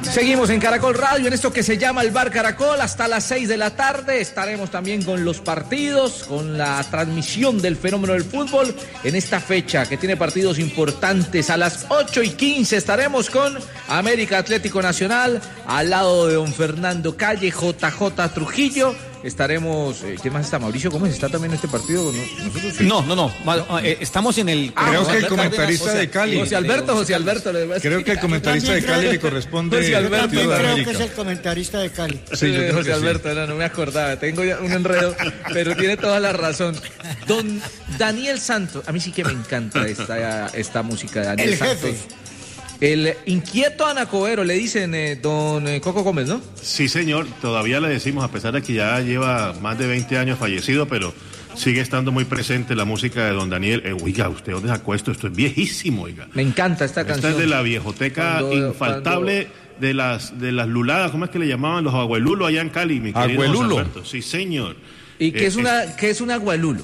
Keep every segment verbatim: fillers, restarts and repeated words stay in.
Seguimos en Caracol Radio, en esto que se llama el Bar Caracol, hasta las seis de la tarde. Estaremos también con los partidos, con la transmisión del fenómeno del fútbol en esta fecha que tiene partidos importantes. A las ocho y quince estaremos con América Atlético Nacional, al lado de don Fernando Calle, J J Trujillo. Estaremos, eh, ¿quién más está? Mauricio Gómez está también en este partido. ¿Nosotros sí? No, no, no, no. Eh, estamos en el... Ah, creo José que el Alberto comentarista Cárdenas, de Cali. José Alberto, José Alberto. Creo que el comentarista de Cali le corresponde. José Alberto, partido de creo América. que es el comentarista de Cali. Sí, yo creo José que Alberto, sí. no, no me acordaba, tengo ya un enredo, pero tiene toda la razón. Don Daniel Santos, a mí sí que me encanta esta, esta música de Daniel El Santos. jefe. El inquieto Anacobero, le dicen eh, don eh, Coco Gómez, ¿no? Sí, señor, todavía le decimos, a pesar de que ya lleva más de veinte años fallecido, pero sigue estando muy presente la música de don Daniel. Eh, oiga, ¿usted dónde sacó esto? Esto es viejísimo, oiga. Me encanta esta, Esta canción. es de la viejoteca Cuando- infaltable de las de las luladas, ¿cómo es que le llamaban? Los abuelulos allá en Cali, mi querido ¿Abuelulo? José Alberto. Sí, señor. ¿Y qué Eh, es una qué es un agualulo?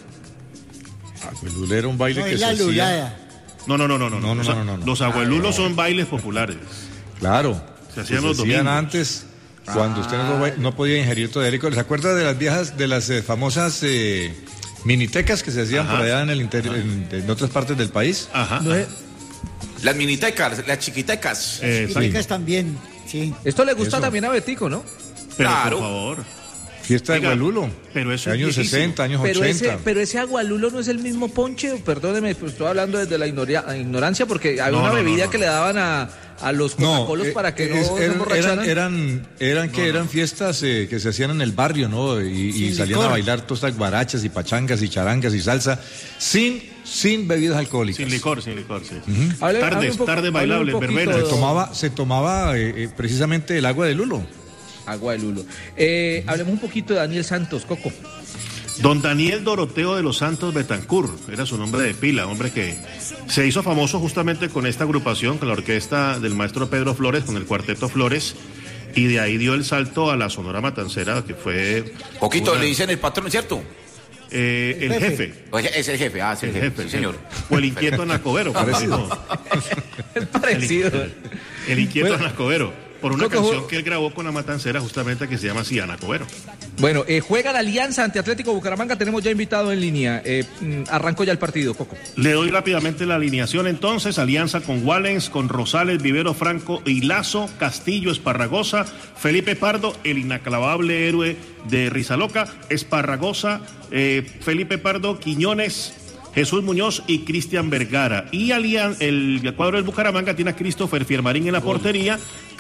Abuelulo era un baile No, que es se la hacía. lulada. No, no, no, no, no. No, no, Los, no, no, no. los abuelulos son bailes populares. Claro. Se hacían que los se hacían domingos. antes, cuando usted no, lo- no podía ingerir todérico. ¿Se acuerda de las viejas, de las eh, famosas eh, minitecas que se hacían Ajá. por allá en el interior, en, en otras partes del país? Ajá. No es- Las minitecas, las chiquitecas. Eh, Y exacto. ricas también, sí. Esto le gusta Eso. también a Betico, ¿no? Pero Claro. por favor. Fiesta de Oiga, Abuelulo. pero eso es años viejísimo. sesenta, años Pero ochenta. ese, pero ese agualulo no es el mismo ponche, perdóneme, pues estoy hablando desde la ignoria- ignorancia, porque había No, una no, no, bebida no. que le daban a, a los Coca-Colos eh, para que no es- se eran, emborracharan. eran, eran, eran que eran fiestas eh, que se hacían en el barrio, ¿no? Y, y Sin salían licor. a bailar todas estas guarachas y pachangas y charangas y salsa sin, sin bebidas alcohólicas. Sin licor, sin licor, sí. Hable- hable Tardes, un poco- tardes hable bailables, un poquito verbenas. de- Se tomaba, se tomaba eh, eh, precisamente el agua de lulo. Agua de lulo. Eh, hablemos un poquito de Daniel Santos, Coco. Don Daniel Doroteo de los Santos Betancourt, era su nombre de pila, hombre que se hizo famoso justamente con esta agrupación, con la orquesta del maestro Pedro Flores, con el cuarteto Flores, y de ahí dio el salto a la Sonora Matancera, que fue... Poquito, una- le dicen el patrón, ¿cierto? eh, el Jefe. jefe. Oye, es el jefe, ah, es el, El jefe, jefe, sí, el señor. jefe. O el inquieto Anacobero, como dijo. Es parecido. El inquieto Bueno, Anacobero, por una Coco, canción que él grabó con la Matancera, justamente que se llama así, Anacobero. Bueno, eh, juega la Alianza ante Atlético Bucaramanga, tenemos ya invitado en línea. Eh, mm, arrancó ya el partido, Coco. Le doy rápidamente la alineación entonces. Alianza con Wallens, con Rosales, Vivero, Franco y Lazo, Castillo, Esparragosa, Felipe Pardo, el inaclavable héroe de Rizaloca, Esparragosa, eh, Felipe Pardo, Quiñones, Jesús Muñoz y Cristian Vergara. Y alian, el cuadro del Bucaramanga tiene a Christopher Fiermarín en la portería,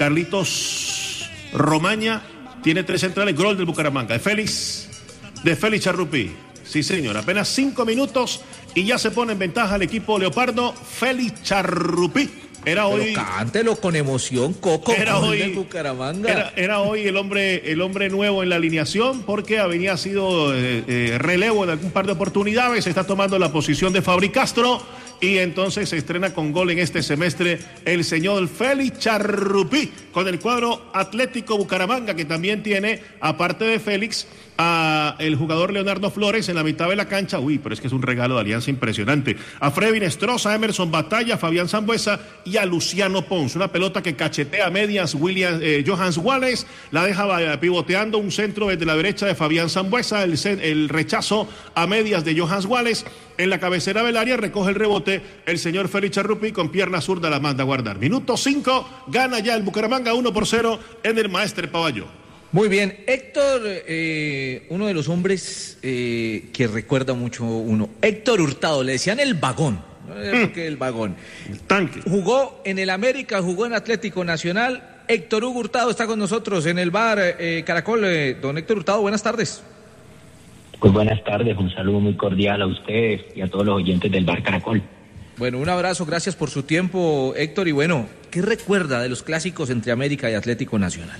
Carlitos Romaña tiene tres centrales, gol del Bucaramanga, de Félix, de Félix Charrupí. Sí, señor, apenas cinco minutos y ya se pone en ventaja el equipo Leopardo, Félix Charrupí. Era hoy... Pero cántelo con emoción, Coco. Era gol hoy, del Bucaramanga. era, era hoy el hombre, el hombre nuevo en la alineación porque había sido eh, eh, relevo en algún par de oportunidades. Está tomando la posición de Fabri Castro y entonces se estrena con gol en este semestre el señor Félix Charrupí con el cuadro Atlético Bucaramanga, que también tiene, aparte de Félix, a el jugador Leonardo Flores en la mitad de la cancha. Uy, pero es que es un regalo de Alianza impresionante. A Freddy Nestroza, a Emerson Batalla, a Fabián Sambuesa y a Luciano Pons. Una pelota que cachetea a medias William eh, Johans Wallace, la deja eh, pivoteando un centro desde la derecha de Fabián Sambuesa, el, el rechazo a medias de Johans Wallace. En la cabecera del área recoge el rebote el señor Félix Charrupí, con pierna zurda la manda a guardar. Minuto cinco, gana ya el Bucaramanga uno por cero en el Maestre Pavalló. Muy bien, Héctor, eh, uno de los hombres eh, que recuerda mucho uno, Héctor Hurtado, le decían el vagón, no sé por qué el vagón. El tanque. Jugó en el América, jugó en Atlético Nacional. Héctor Hugo Hurtado está con nosotros en el bar eh, Caracol. Eh, don Héctor Hurtado, buenas tardes. Pues buenas tardes, un saludo muy cordial a ustedes y a todos los oyentes del Bar Caracol. Bueno, un abrazo, gracias por su tiempo, Héctor. Y bueno, ¿qué recuerda de los clásicos entre América y Atlético Nacional?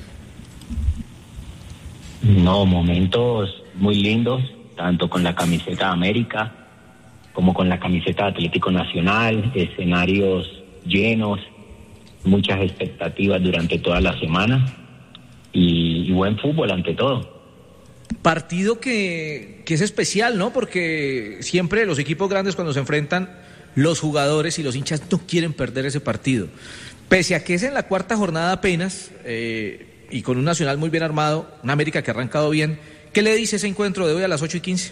No, momentos muy lindos, tanto con la camiseta de América como con la camiseta de Atlético Nacional, escenarios llenos, muchas expectativas durante toda la semana y, y buen fútbol ante todo. Partido que, que es especial, ¿no? Porque siempre los equipos grandes cuando se enfrentan, los jugadores y los hinchas no quieren perder ese partido. Pese a que es en la cuarta jornada apenas, eh, y con un Nacional muy bien armado, una América que ha arrancado bien, ¿qué le dice ese encuentro de hoy a las ocho y quince?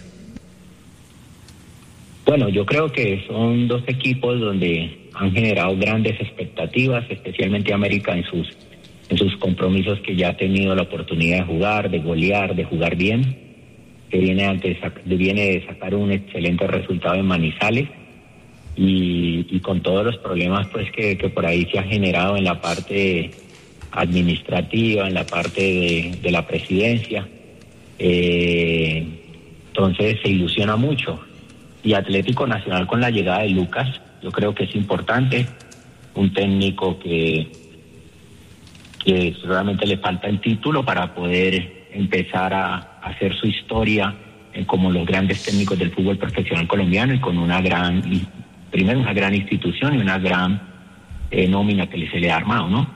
Bueno, yo creo que son dos equipos donde han generado grandes expectativas, especialmente América en sus en sus compromisos que ya ha tenido la oportunidad de jugar, de golear, de jugar bien, que viene, antes, viene de sacar un excelente resultado en Manizales y, y con todos los problemas pues que, que por ahí se ha generado en la parte administrativa, en la parte de, de la presidencia, eh, entonces se ilusiona mucho. Y Atlético Nacional con la llegada de Lucas, yo creo que es importante, un técnico que, que realmente le falta el título para poder empezar a, a hacer su historia eh, como los grandes técnicos del fútbol profesional colombiano y con una gran, primero una gran institución y una gran eh, nómina que se le ha armado, ¿no?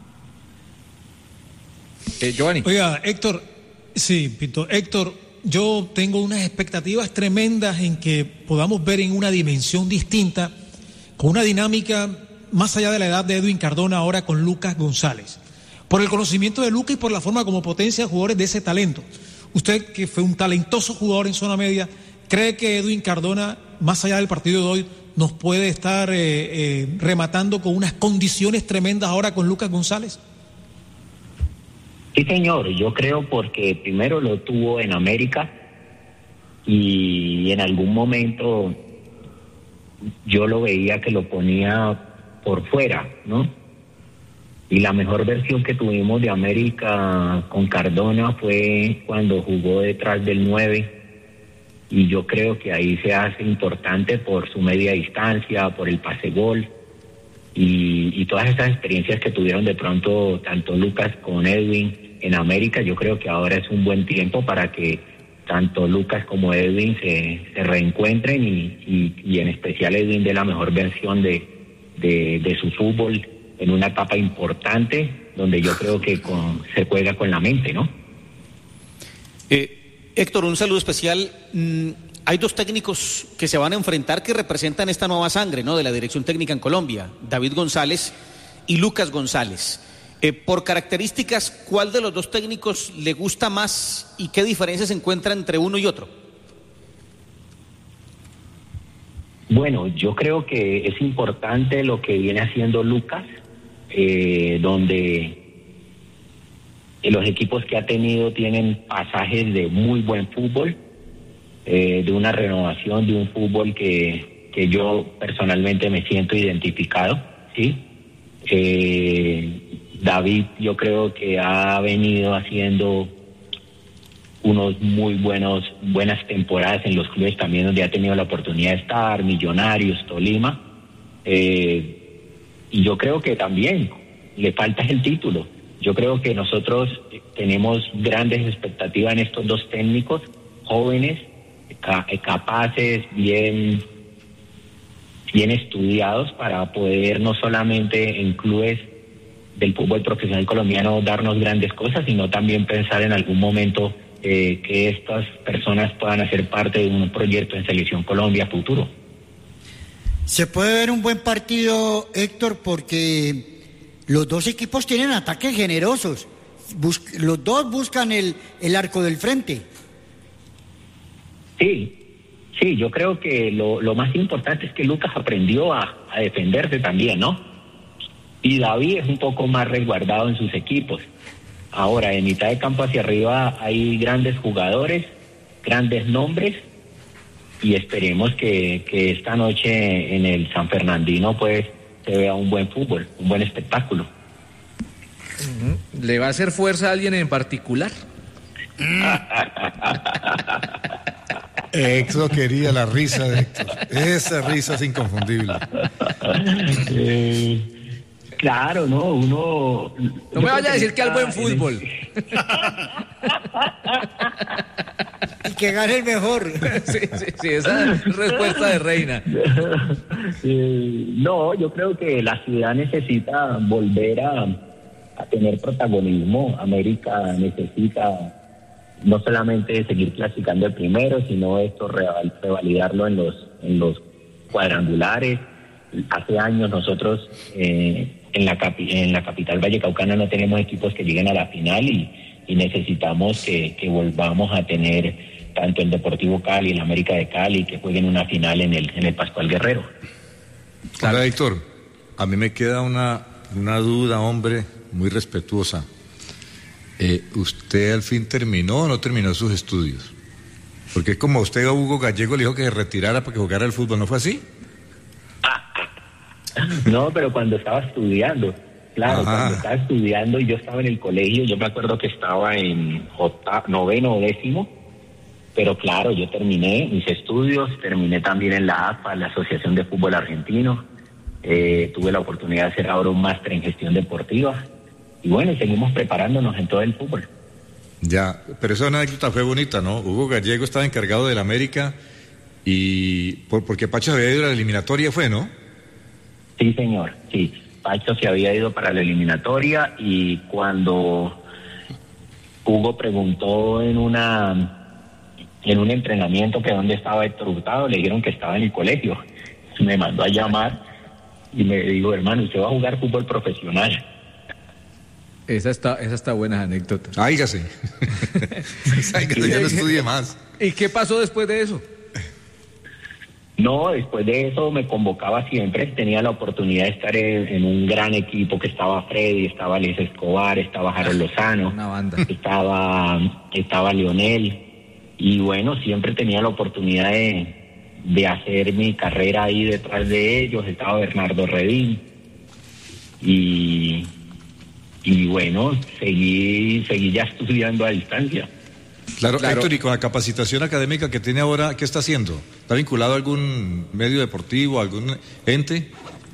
Eh, Giovanni. Oiga, Héctor, sí, Pinto, Héctor, yo tengo unas expectativas tremendas en que podamos ver en una dimensión distinta, con una dinámica más allá de la edad de Edwin Cardona ahora con Lucas González. Por el conocimiento de Lucas y por la forma como potencia a jugadores de ese talento. Usted, que fue un talentoso jugador en zona media, ¿cree que Edwin Cardona, más allá del partido de hoy, nos puede estar eh, eh, rematando con unas condiciones tremendas ahora con Lucas González? Sí, señor, yo creo porque primero lo tuvo en América y en algún momento yo lo veía que lo ponía por fuera, ¿no? Y la mejor versión que tuvimos de América con Cardona fue cuando jugó detrás del nueve y yo creo que ahí se hace importante por su media distancia, por el pase gol y, y todas esas experiencias que tuvieron de pronto tanto Lucas con Edwin en América. Yo creo que ahora es un buen tiempo para que tanto Lucas como Edwin se, se reencuentren y, y, y en especial Edwin dé la mejor versión de, de, de su fútbol en una etapa importante donde yo creo que con, se juega con la mente, ¿no? Eh, Héctor, un saludo especial. Mm, hay dos técnicos que se van a enfrentar que representan esta nueva sangre, ¿no?, de la dirección técnica en Colombia, David González y Lucas González. Eh, por características, ¿cuál de los dos técnicos le gusta más y qué diferencias se encuentra entre uno y otro? Bueno, yo creo que es importante lo que viene haciendo Lucas, eh, donde los equipos que ha tenido tienen pasajes de muy buen fútbol, eh, de una renovación de un fútbol que, que yo personalmente me siento identificado, ¿sí? Eh, David yo creo que ha venido haciendo unos muy buenos buenas temporadas en los clubes también donde ha tenido la oportunidad de estar, Millonarios, Tolima, eh, y yo creo que también le falta el título. Yo creo que nosotros tenemos grandes expectativas en estos dos técnicos jóvenes, ca- capaces, bien bien estudiados para poder no solamente en clubes del fútbol profesional colombiano darnos grandes cosas, sino también pensar en algún momento eh, que estas personas puedan hacer parte de un proyecto en Selección Colombia futuro. Se puede ver un buen partido, Héctor, porque los dos equipos tienen ataques generosos. Bus- los dos buscan el, el arco del frente. Sí, sí, yo creo que lo, lo más importante es que Lucas aprendió a, a defenderse también, ¿no? Y David es un poco más resguardado en sus equipos. Ahora, de mitad de campo hacia arriba hay grandes jugadores, grandes nombres, y esperemos que, que esta noche en el San Fernandino pues se vea un buen fútbol, un buen espectáculo. Uh-huh. ¿Le va a hacer fuerza a alguien en particular? Eso quería la risa de Héctor. Esa risa es inconfundible. eh, claro, ¿no? Uno... No me vaya a decir que al buen fútbol. Y que gane el mejor. Sí, sí, sí, esa es respuesta de Reina. eh, no, yo creo que la ciudad necesita volver a, a tener protagonismo. América necesita no solamente seguir clasificando el primero, sino esto reval, revalidarlo en los en los cuadrangulares. Hace años nosotros eh, en la, capi, en la capital vallecaucana no tenemos equipos que lleguen a la final y, y necesitamos que, que volvamos a tener tanto el Deportivo Cali, el América de Cali, que jueguen una final en el, en el Pascual Guerrero. Hola, Héctor, a mí me queda una, una duda, hombre, muy respetuosa. Eh, ¿Usted al fin terminó o no terminó sus estudios? Porque es como usted a Hugo Gallego le dijo que se retirara para que jugara al fútbol, ¿no fue así? No, pero cuando estaba estudiando, claro, Ajá. cuando estaba estudiando y yo estaba en el colegio, yo me acuerdo que estaba en octavo, noveno o décimo, pero claro, yo terminé mis estudios, terminé también en la A F A, la Asociación de Fútbol Argentino, eh, tuve la oportunidad de hacer ahora un máster en gestión deportiva, y bueno, seguimos preparándonos en todo el fútbol. Ya, pero esa anécdota fue bonita, ¿no? Hugo Gallego estaba encargado del América y por, porque Pacho había ido a la eliminatoria, fue, ¿no? Sí, señor, sí. Pacho se había ido para la eliminatoria y cuando Hugo preguntó en una en un entrenamiento que dónde estaba Héctor Hurtado, le dijeron que estaba en el colegio. Me mandó a llamar y me dijo, hermano, usted va a jugar fútbol profesional. Esa está, esa está buena anécdota. Áigase. Áigase, ya no estudie más. ¿Y qué pasó después de eso? No, después de eso me convocaba siempre. Tenía la oportunidad de estar en, en un gran equipo que estaba Freddy, estaba Luis Escobar, estaba Harold Lozano, una banda. estaba, estaba Lionel. Y bueno, siempre tenía la oportunidad de, de hacer mi carrera ahí detrás de ellos. Estaba Bernardo Redín. Y... Y bueno, seguí, seguí ya estudiando a distancia. Claro, claro, Héctor, y con la capacitación académica que tiene ahora, ¿qué está haciendo? ¿Está vinculado a algún medio deportivo, a algún ente?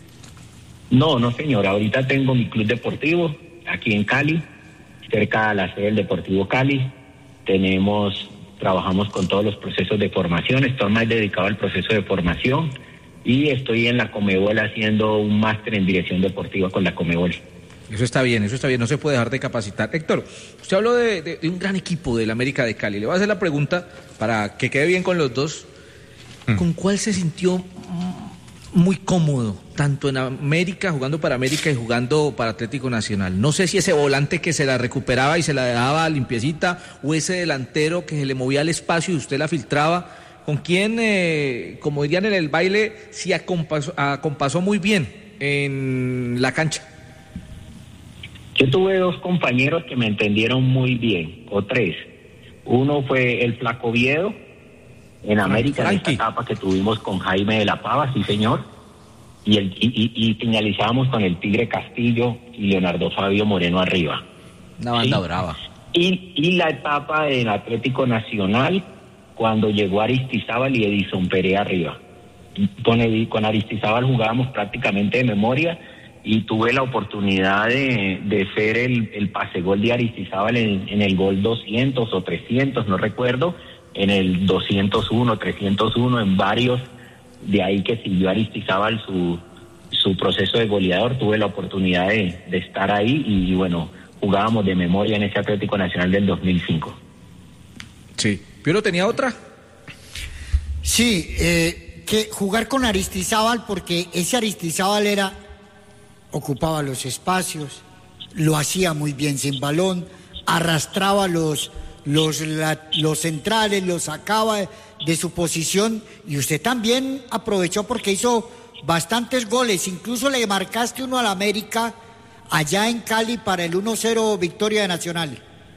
No, no señor, ahorita tengo mi club deportivo aquí en Cali, cerca de la sede del Deportivo Cali. Tenemos, trabajamos con todos los procesos de formación, estoy más dedicado al proceso de formación y estoy en la Comebol haciendo un máster en dirección deportiva con la Comebol. Eso está bien, eso está bien, no se puede dejar de capacitar. Héctor, usted habló de, de, de un gran equipo del América de Cali. Le voy a hacer la pregunta para que quede bien con los dos. ¿Con cuál se sintió muy cómodo, tanto en América, jugando para América y jugando para Atlético Nacional? No sé si ese volante que se la recuperaba y se la dejaba limpiecita, o ese delantero que se le movía al espacio y usted la filtraba. ¿Con quién, eh, como dirían en el baile, sí acompasó, acompasó muy bien en la cancha? Yo tuve dos compañeros que me entendieron muy bien, o tres. Uno fue el Flaco Viedo, en América, en esta etapa que tuvimos con Jaime de la Pava, sí señor. Y, el, y, y, y finalizábamos con el Tigre Castillo y Leonardo Fabio Moreno arriba. Una banda ¿sí? brava. Y, y la etapa en Atlético Nacional, cuando llegó Aristizábal y Edison Perea arriba. Con, el, con Aristizábal jugábamos prácticamente de memoria, y tuve la oportunidad de, de ser el, el pase gol de Aristizábal en, en el gol doscientos o trescientos, no recuerdo, en el doscientos uno, trescientos uno, en varios, de ahí que siguió Aristizábal su, su proceso de goleador. Tuve la oportunidad de, de estar ahí y bueno, jugábamos de memoria en ese Atlético Nacional del dos mil cinco. Sí. ¿Piero tenía otra? Sí, eh, que jugar con Aristizábal, porque ese Aristizábal era... ocupaba los espacios, lo hacía muy bien sin balón, arrastraba los, los, la, los centrales, los sacaba de su posición, y usted también aprovechó porque hizo bastantes goles, incluso le marcaste uno al América allá en Cali para el uno cero victoria de Nacional.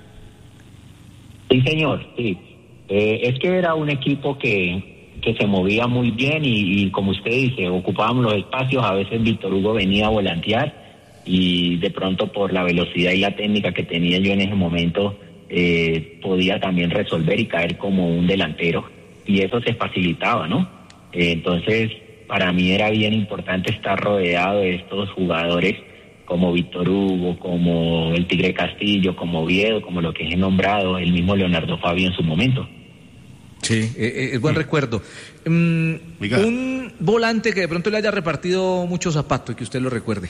Sí, señor, sí. Eh, es que era un equipo que... que se movía muy bien y, y como usted dice, ocupábamos los espacios. A veces Víctor Hugo venía a volantear y de pronto por la velocidad y la técnica que tenía yo en ese momento eh, podía también resolver y caer como un delantero y eso se facilitaba, ¿no? Eh, entonces para mí era bien importante estar rodeado de estos jugadores como Víctor Hugo, como el Tigre Castillo, como Oviedo, como lo que he nombrado, el mismo Leonardo Fabio en su momento. Sí, es eh, buen mm. recuerdo. Um, un volante que de pronto le haya repartido mucho zapato y que usted lo recuerde.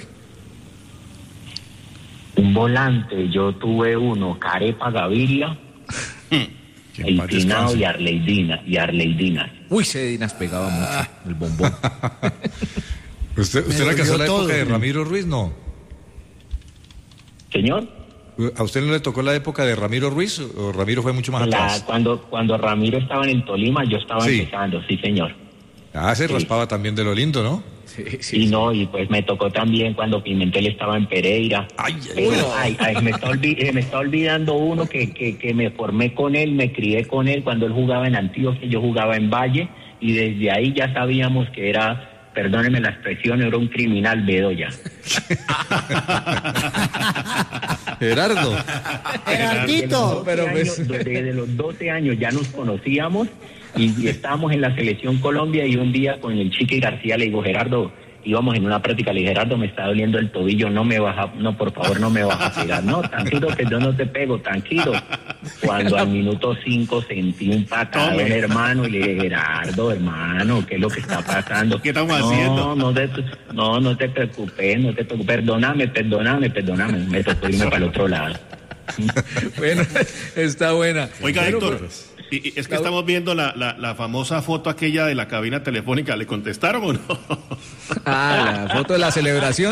Un volante, yo tuve uno, Carepa Gaviria, el Tinao y Arleidina, y Arleidinas. Uy, ese Dinas pegaba mucho, ah. el bombón. ¿Usted, usted era casó la época de Ramiro Ruiz, no? Señor. ¿A usted no le tocó la época de Ramiro Ruiz o Ramiro fue mucho más La, atrás? cuando, cuando Ramiro estaba en el Tolima, yo estaba Sí. empezando, sí, señor. Ah, se Sí. raspaba también de lo lindo, ¿no? Sí, sí, Y no, y pues me tocó también cuando Pimentel estaba en Pereira. Ay, ay, Pero, ay, ay, me, está olvi- eh, me está olvidando uno que, que, que me formé con él, me crié con él cuando él jugaba en Antioquia, yo jugaba en Valle, y desde ahí ya sabíamos que era, perdónenme la expresión, era un criminal Bedoya. Gerardo. Gerardito. Desde los doce Pero pues- años- desde los doce años ya nos conocíamos y, y estábamos en la selección Colombia, y un día con el Chiqui García le digo, Gerardo, íbamos en una práctica, le dije, Gerardo, me está doliendo el tobillo, no me vas a, no, por favor, no me vas a pegar. No, tranquilo, que yo no te pego, tranquilo. Cuando al minuto cinco sentí un patadón, Tome. hermano, y le dije, Gerardo, hermano, ¿qué es lo que está pasando? ¿Qué estamos no, haciendo? No, te, no, no te preocupes, no te preocupes, perdóname, perdóname, perdóname, me tocó irme para el otro lado. Bueno, está buena. Oiga, Bueno, Héctor, pues, y, y es que la- estamos viendo la, la, la famosa foto aquella de la cabina telefónica. ¿Le contestaron o no? Ah, la foto de la celebración.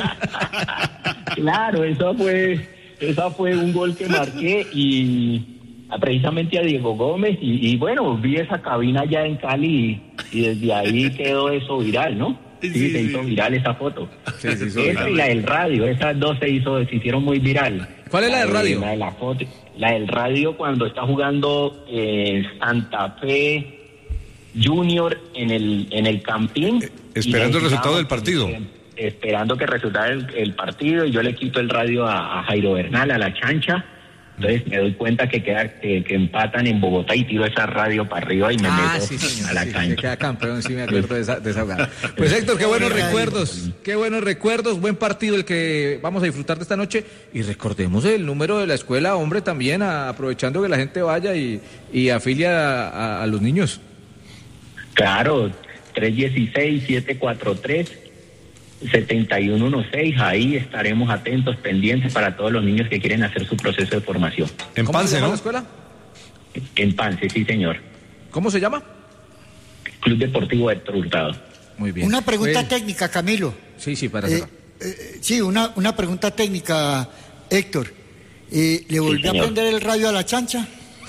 Claro, esa fue, esa fue un gol que marqué y a- precisamente a Diego Gómez y, y bueno, vi esa cabina allá en Cali y, y desde ahí quedó eso viral, ¿no? Sí, Sí, se sí. hizo viral esa foto. Sí, se hizo Esa viral. y la del radio, esas dos se hizo, se hicieron muy viral. ¿Cuál es la del de- radio? La de la foto, la del radio cuando está jugando eh, Santa Fe Junior en el en el Campín. Eh, esperando el resultado del partido. Eh, Esperando que resultara el, el partido, y yo le quito el radio a, a Jairo Bernal, a la chancha. Entonces me doy cuenta que queda que, que empatan en Bogotá y tiro esa radio para arriba y me Ah, meto sí, señor. a la Sí, que cancha. queda campeón, sí me acuerdo de esa, de esa jugada. Pues Héctor, qué buenos recuerdos, qué buenos recuerdos, buen partido el que vamos a disfrutar de esta noche. Y recordemos el número de la escuela, hombre, también, a- aprovechando que la gente vaya y, y afilia a, a- a los niños. Claro, tres uno seis, siete cuatro tres, siete uno uno seis, ahí estaremos atentos, pendientes para todos los niños que quieren hacer su proceso de formación. En ¿Cómo se Pance, llama ¿no? la escuela? En Pance, sí señor. ¿Cómo se llama? Club Deportivo Héctor Hurtado. Muy bien. Una pregunta Bueno, técnica, Camilo. Sí, sí, para Eh, cerrar. eh, sí, una, una pregunta técnica, Héctor. Eh, ¿Le volvió a señor. prender el radio a la chancha?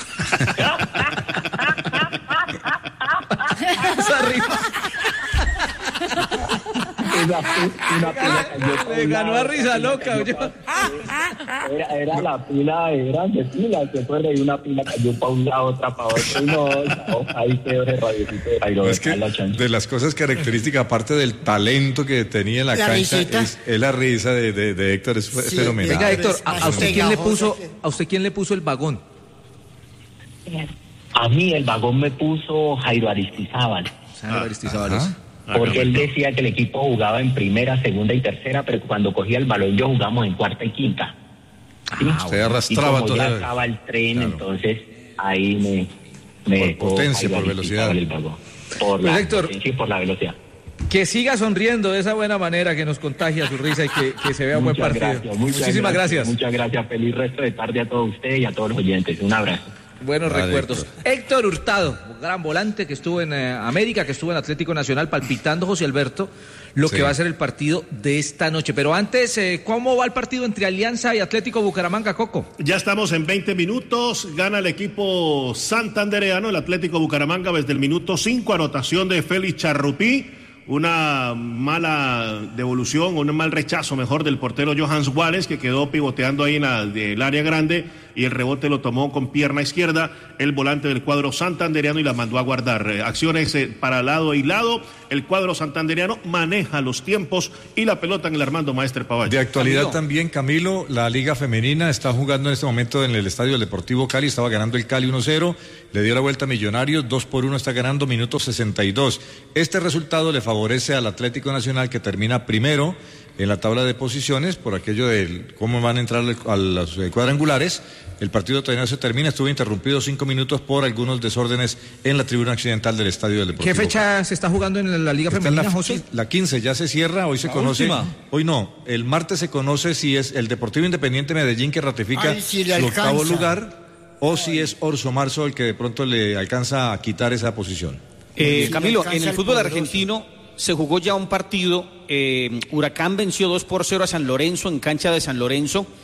Esa rima. Una, una pila cayó pa' Le un ganó a lado, risa otra pila loca, cayó oye. pa- Era, era la pila, eran de pila, se fue y una pila cayó para un lado, otra para otro, y no, no, ahí quedó ese radiocito de Jairo Es que Bernal, la chancha. de las cosas características, aparte del talento que tenía en la, La cancha, risita. es, es la risa de, de- de Héctor, es Sí, fenomenal. Venga, Héctor, es ¿a, más a usted quién le pegajosa puso, que- a usted quién le puso el vagón? A mí el vagón me puso Jairo Aristizábal. Sandro Aristizábal. Ajá. Porque él decía que el equipo jugaba en primera, segunda y tercera, pero cuando cogía el balón yo jugamos en cuarta y quinta. ¿Sí? Usted arrastraba y como todo ya el- estaba el tren, Claro. entonces ahí me... me Por dejó potencia, Jairo por Aristizábal velocidad. el vagón. Por Pues, la Héctor. potencia y por la velocidad. Que siga sonriendo de esa buena manera que nos contagia su risa y que, que se vea un buen Muchas partido. gracias, muchas Muchísimas gracias. Muchas gracias. Feliz resto de tarde a todos ustedes y a todos los oyentes. Un abrazo. Buenos Vale, recuerdos. Héctor Hurtado, gran volante que estuvo en eh, América, que estuvo en Atlético Nacional, palpitando, José Alberto, lo Sí. que va a ser el partido de esta noche. Pero antes, eh, ¿cómo va el partido entre Alianza y Atlético Bucaramanga, Coco? Ya estamos en veinte minutos, gana el equipo santandereano, el Atlético Bucaramanga desde el minuto cinco, anotación de Félix Charrupí, una mala devolución, un mal rechazo mejor del portero Johans Wallace, que quedó pivoteando ahí en la, del área grande, y el rebote lo tomó con pierna izquierda el volante del cuadro santandereano y la mandó a guardar. Eh, acciones eh, para lado y lado, el cuadro santandereano maneja los tiempos y la pelota en el Armando Maestre Pavalle. De actualidad Camilo. también, Camilo, la Liga Femenina está jugando en este momento en el Estadio Deportivo Cali, estaba ganando el Cali uno cero, le dio la vuelta a Millonarios, dos por uno está ganando, minuto sesenta y dos. Este resultado le favorece al Atlético Nacional, que termina primero en la tabla de posiciones por aquello de cómo van a entrar a los eh, cuadrangulares. El partido todavía no se termina, estuvo interrumpido cinco minutos por algunos desórdenes en la tribuna occidental del Estadio del Deportivo ¿Qué fecha se está jugando en la Liga Está en Femenina, la, José? la quince, ya se cierra, hoy se La conoce. última. Hoy no, el martes se conoce si es el Deportivo Independiente Medellín que ratifica Ay, si le su octavo alcanza. lugar, o si es Orso Marzo el que de pronto le alcanza a quitar esa posición. Eh, Sí, Camilo, alcanza en el el fútbol poderoso. argentino se jugó ya un partido. eh, Huracán venció dos por cero a San Lorenzo en cancha de San Lorenzo.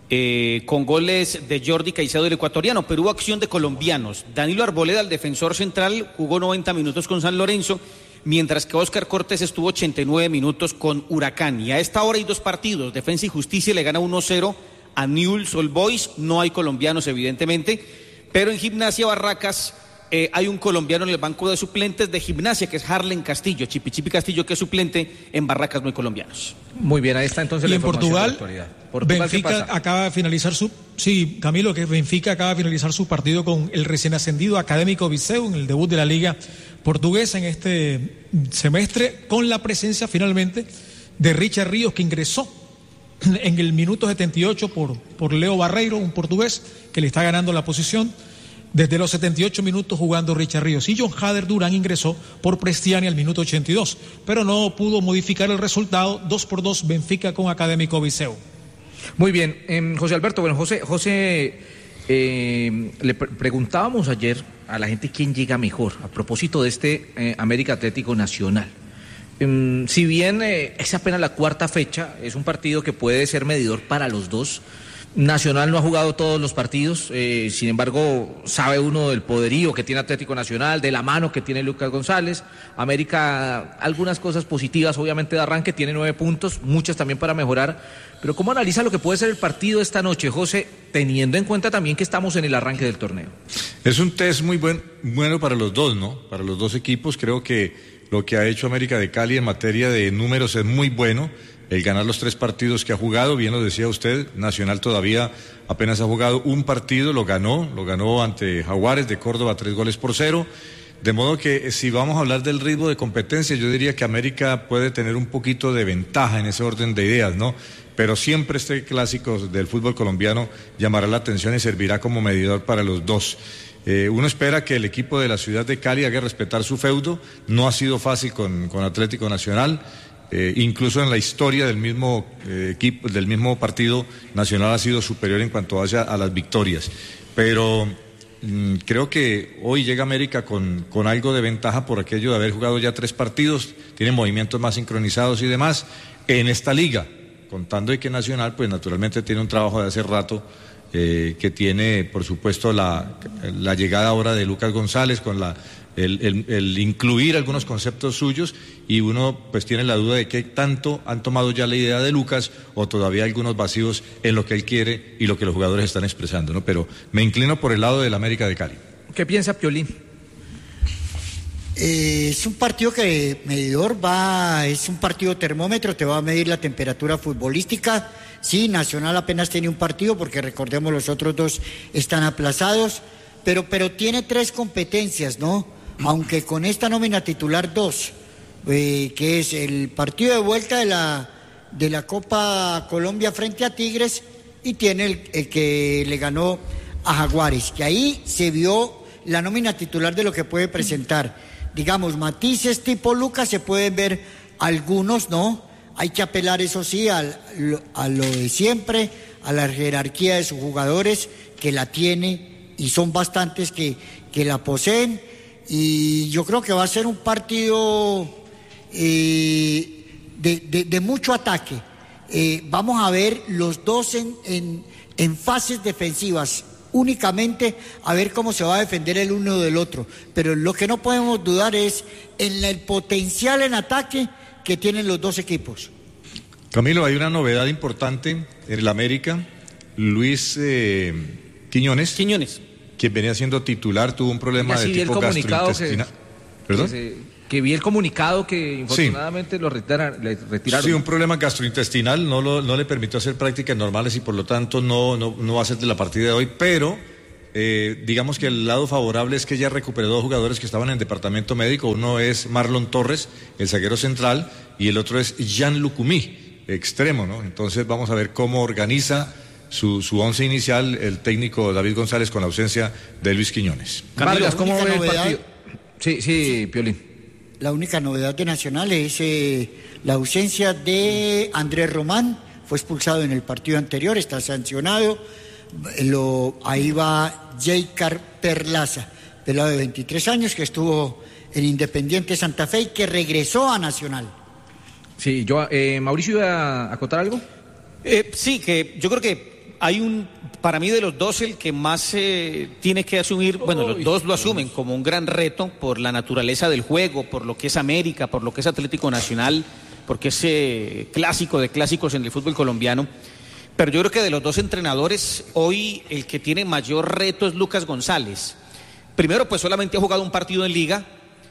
eh, con goles de Jordi Caicedo, el ecuatoriano, pero hubo acción de colombianos. Danilo Arboleda, el defensor central, jugó noventa minutos con San Lorenzo, mientras que Óscar Cortés estuvo ochenta y nueve minutos con Huracán. Y a esta hora hay dos partidos. Defensa y Justicia le gana uno cero a Newell's Old Boys. No hay colombianos, evidentemente, pero en Gimnasia Barracas eh, hay un colombiano en el banco de suplentes de Gimnasia, que es Harlen Castillo. Chipichipi Castillo, que es suplente. En Barracas no hay colombianos. Muy bien, ahí está entonces y la en Portugal, Portugal, Benfica acaba de finalizar su... Sí, Camilo, que Benfica acaba de finalizar su partido con el recién ascendido Académico Viseu en el debut de la Liga Portuguesa en este semestre, con la presencia finalmente de Richard Ríos, que ingresó en el minuto setenta y ocho por, por Leo Barreiro, un portugués que le está ganando la posición. Desde los setenta y ocho minutos jugando Richard Ríos, y John Hader Durán ingresó por Prestiani al minuto ochenta y dos, pero no pudo modificar el resultado. Dos por dos Benfica con Académico Viseu. Muy bien, eh, José Alberto, bueno, José, José eh, le pre preguntábamos ayer a la gente quién llega mejor a propósito de este eh, América Atlético Nacional. Eh, si bien eh, es apenas la cuarta fecha, es un partido que puede ser medidor para los dos. Nacional no ha jugado todos los partidos, eh, sin embargo sabe uno del poderío que tiene Atlético Nacional, de la mano que tiene Lucas González. América, algunas cosas positivas obviamente de arranque, tiene nueve puntos, muchas también para mejorar, pero ¿cómo analiza lo que puede ser el partido esta noche, José, teniendo en cuenta también que estamos en el arranque del torneo? Es un test muy buen, bueno para los dos, ¿no? Para los dos equipos. Creo que lo que ha hecho América de Cali en materia de números es muy bueno. El ganar los tres partidos que ha jugado, bien lo decía usted, Nacional todavía apenas ha jugado un partido, lo ganó, lo ganó ante Jaguares de Córdoba, tres goles por cero. De modo que si vamos a hablar del ritmo de competencia, yo diría que América puede tener un poquito de ventaja en ese orden de ideas, ¿no? Pero siempre este clásico del fútbol colombiano llamará la atención y servirá como medidor para los dos. Eh, uno espera que el equipo de la ciudad de Cali haga respetar su feudo. No ha sido fácil con, con Atlético Nacional. Eh, incluso en la historia del mismo eh, equipo, del mismo partido, Nacional ha sido superior en cuanto hacia a las victorias. Pero mmm, creo que hoy llega América con, con algo de ventaja por aquello de haber jugado ya tres partidos, tiene movimientos más sincronizados y demás en esta liga, contando de que Nacional, pues naturalmente tiene un trabajo de hace rato. Eh, que tiene, por supuesto, la, la llegada ahora de Lucas González con la, el, el, el incluir algunos conceptos suyos, y uno pues tiene la duda de qué tanto han tomado ya la idea de Lucas o todavía hay algunos vacíos en lo que él quiere y lo que los jugadores están expresando, ¿no? Pero me inclino por el lado del América de Cali. ¿Qué piensa Piolín? Eh, es un partido que medidor va, es un partido termómetro, te va a medir la temperatura futbolística. Sí, Nacional apenas tiene un partido porque recordemos los otros dos están aplazados, pero, pero tiene tres competencias, ¿no? Aunque con esta nómina titular dos, eh, que es el partido de vuelta de la, de la Copa Colombia frente a Tigres, y tiene el, el que le ganó a Jaguares, que ahí se vio la nómina titular de lo que puede presentar. Digamos, matices tipo Lucas se pueden ver algunos, ¿no? Hay que apelar, eso sí, a, a lo de siempre, a la jerarquía de sus jugadores, que la tiene, y son bastantes que, que la poseen, y yo creo que va a ser un partido eh, de, de, de mucho ataque. Eh, vamos a ver los dos en, en, en fases defensivas, únicamente a ver cómo se va a defender el uno del otro, pero lo que no podemos dudar es en el potencial en ataque que tienen los dos equipos. Camilo, hay una novedad importante en el América. Luis eh, Quiñones, Quiñones, quien venía siendo titular, tuvo un problema sí, de tipo gastrointestinal. Que, ¿Perdón? Que, se, que vi el comunicado que infortunadamente sí. lo retiraron, le retiraron. Sí, un problema gastrointestinal, no, lo, no le permitió hacer prácticas normales y por lo tanto no, no, no va a ser de la partida de hoy, pero eh, digamos que el lado favorable es que ya recuperó dos jugadores que estaban en el departamento médico. Uno es Marlon Torres, el zaguero central, y el otro es Jean Lucumí, extremo, ¿no? Entonces vamos a ver cómo organiza su, su once inicial el técnico David González con la ausencia de Luis Quiñones. Vargas, ¿cómo ve el partido? Sí, sí, Piolín. La única novedad de Nacional es eh, la ausencia de Andrés Román, fue expulsado en el partido anterior, está sancionado. Lo, ahí va Jaycar Perlaza, pelado de veintitrés años, que estuvo en Independiente Santa Fe y que regresó a Nacional. Sí, yo, eh, Mauricio, ¿iba a acotar algo? Eh, sí, que yo creo que hay un, para mí de los dos el que más eh, tiene que asumir, bueno, los dos lo asumen como un gran reto por la naturaleza del juego, por lo que es América, por lo que es Atlético Nacional, porque es eh, clásico de clásicos en el fútbol colombiano. Pero yo creo que de los dos entrenadores, hoy el que tiene mayor reto es Lucas González. Primero, pues solamente ha jugado un partido en Liga,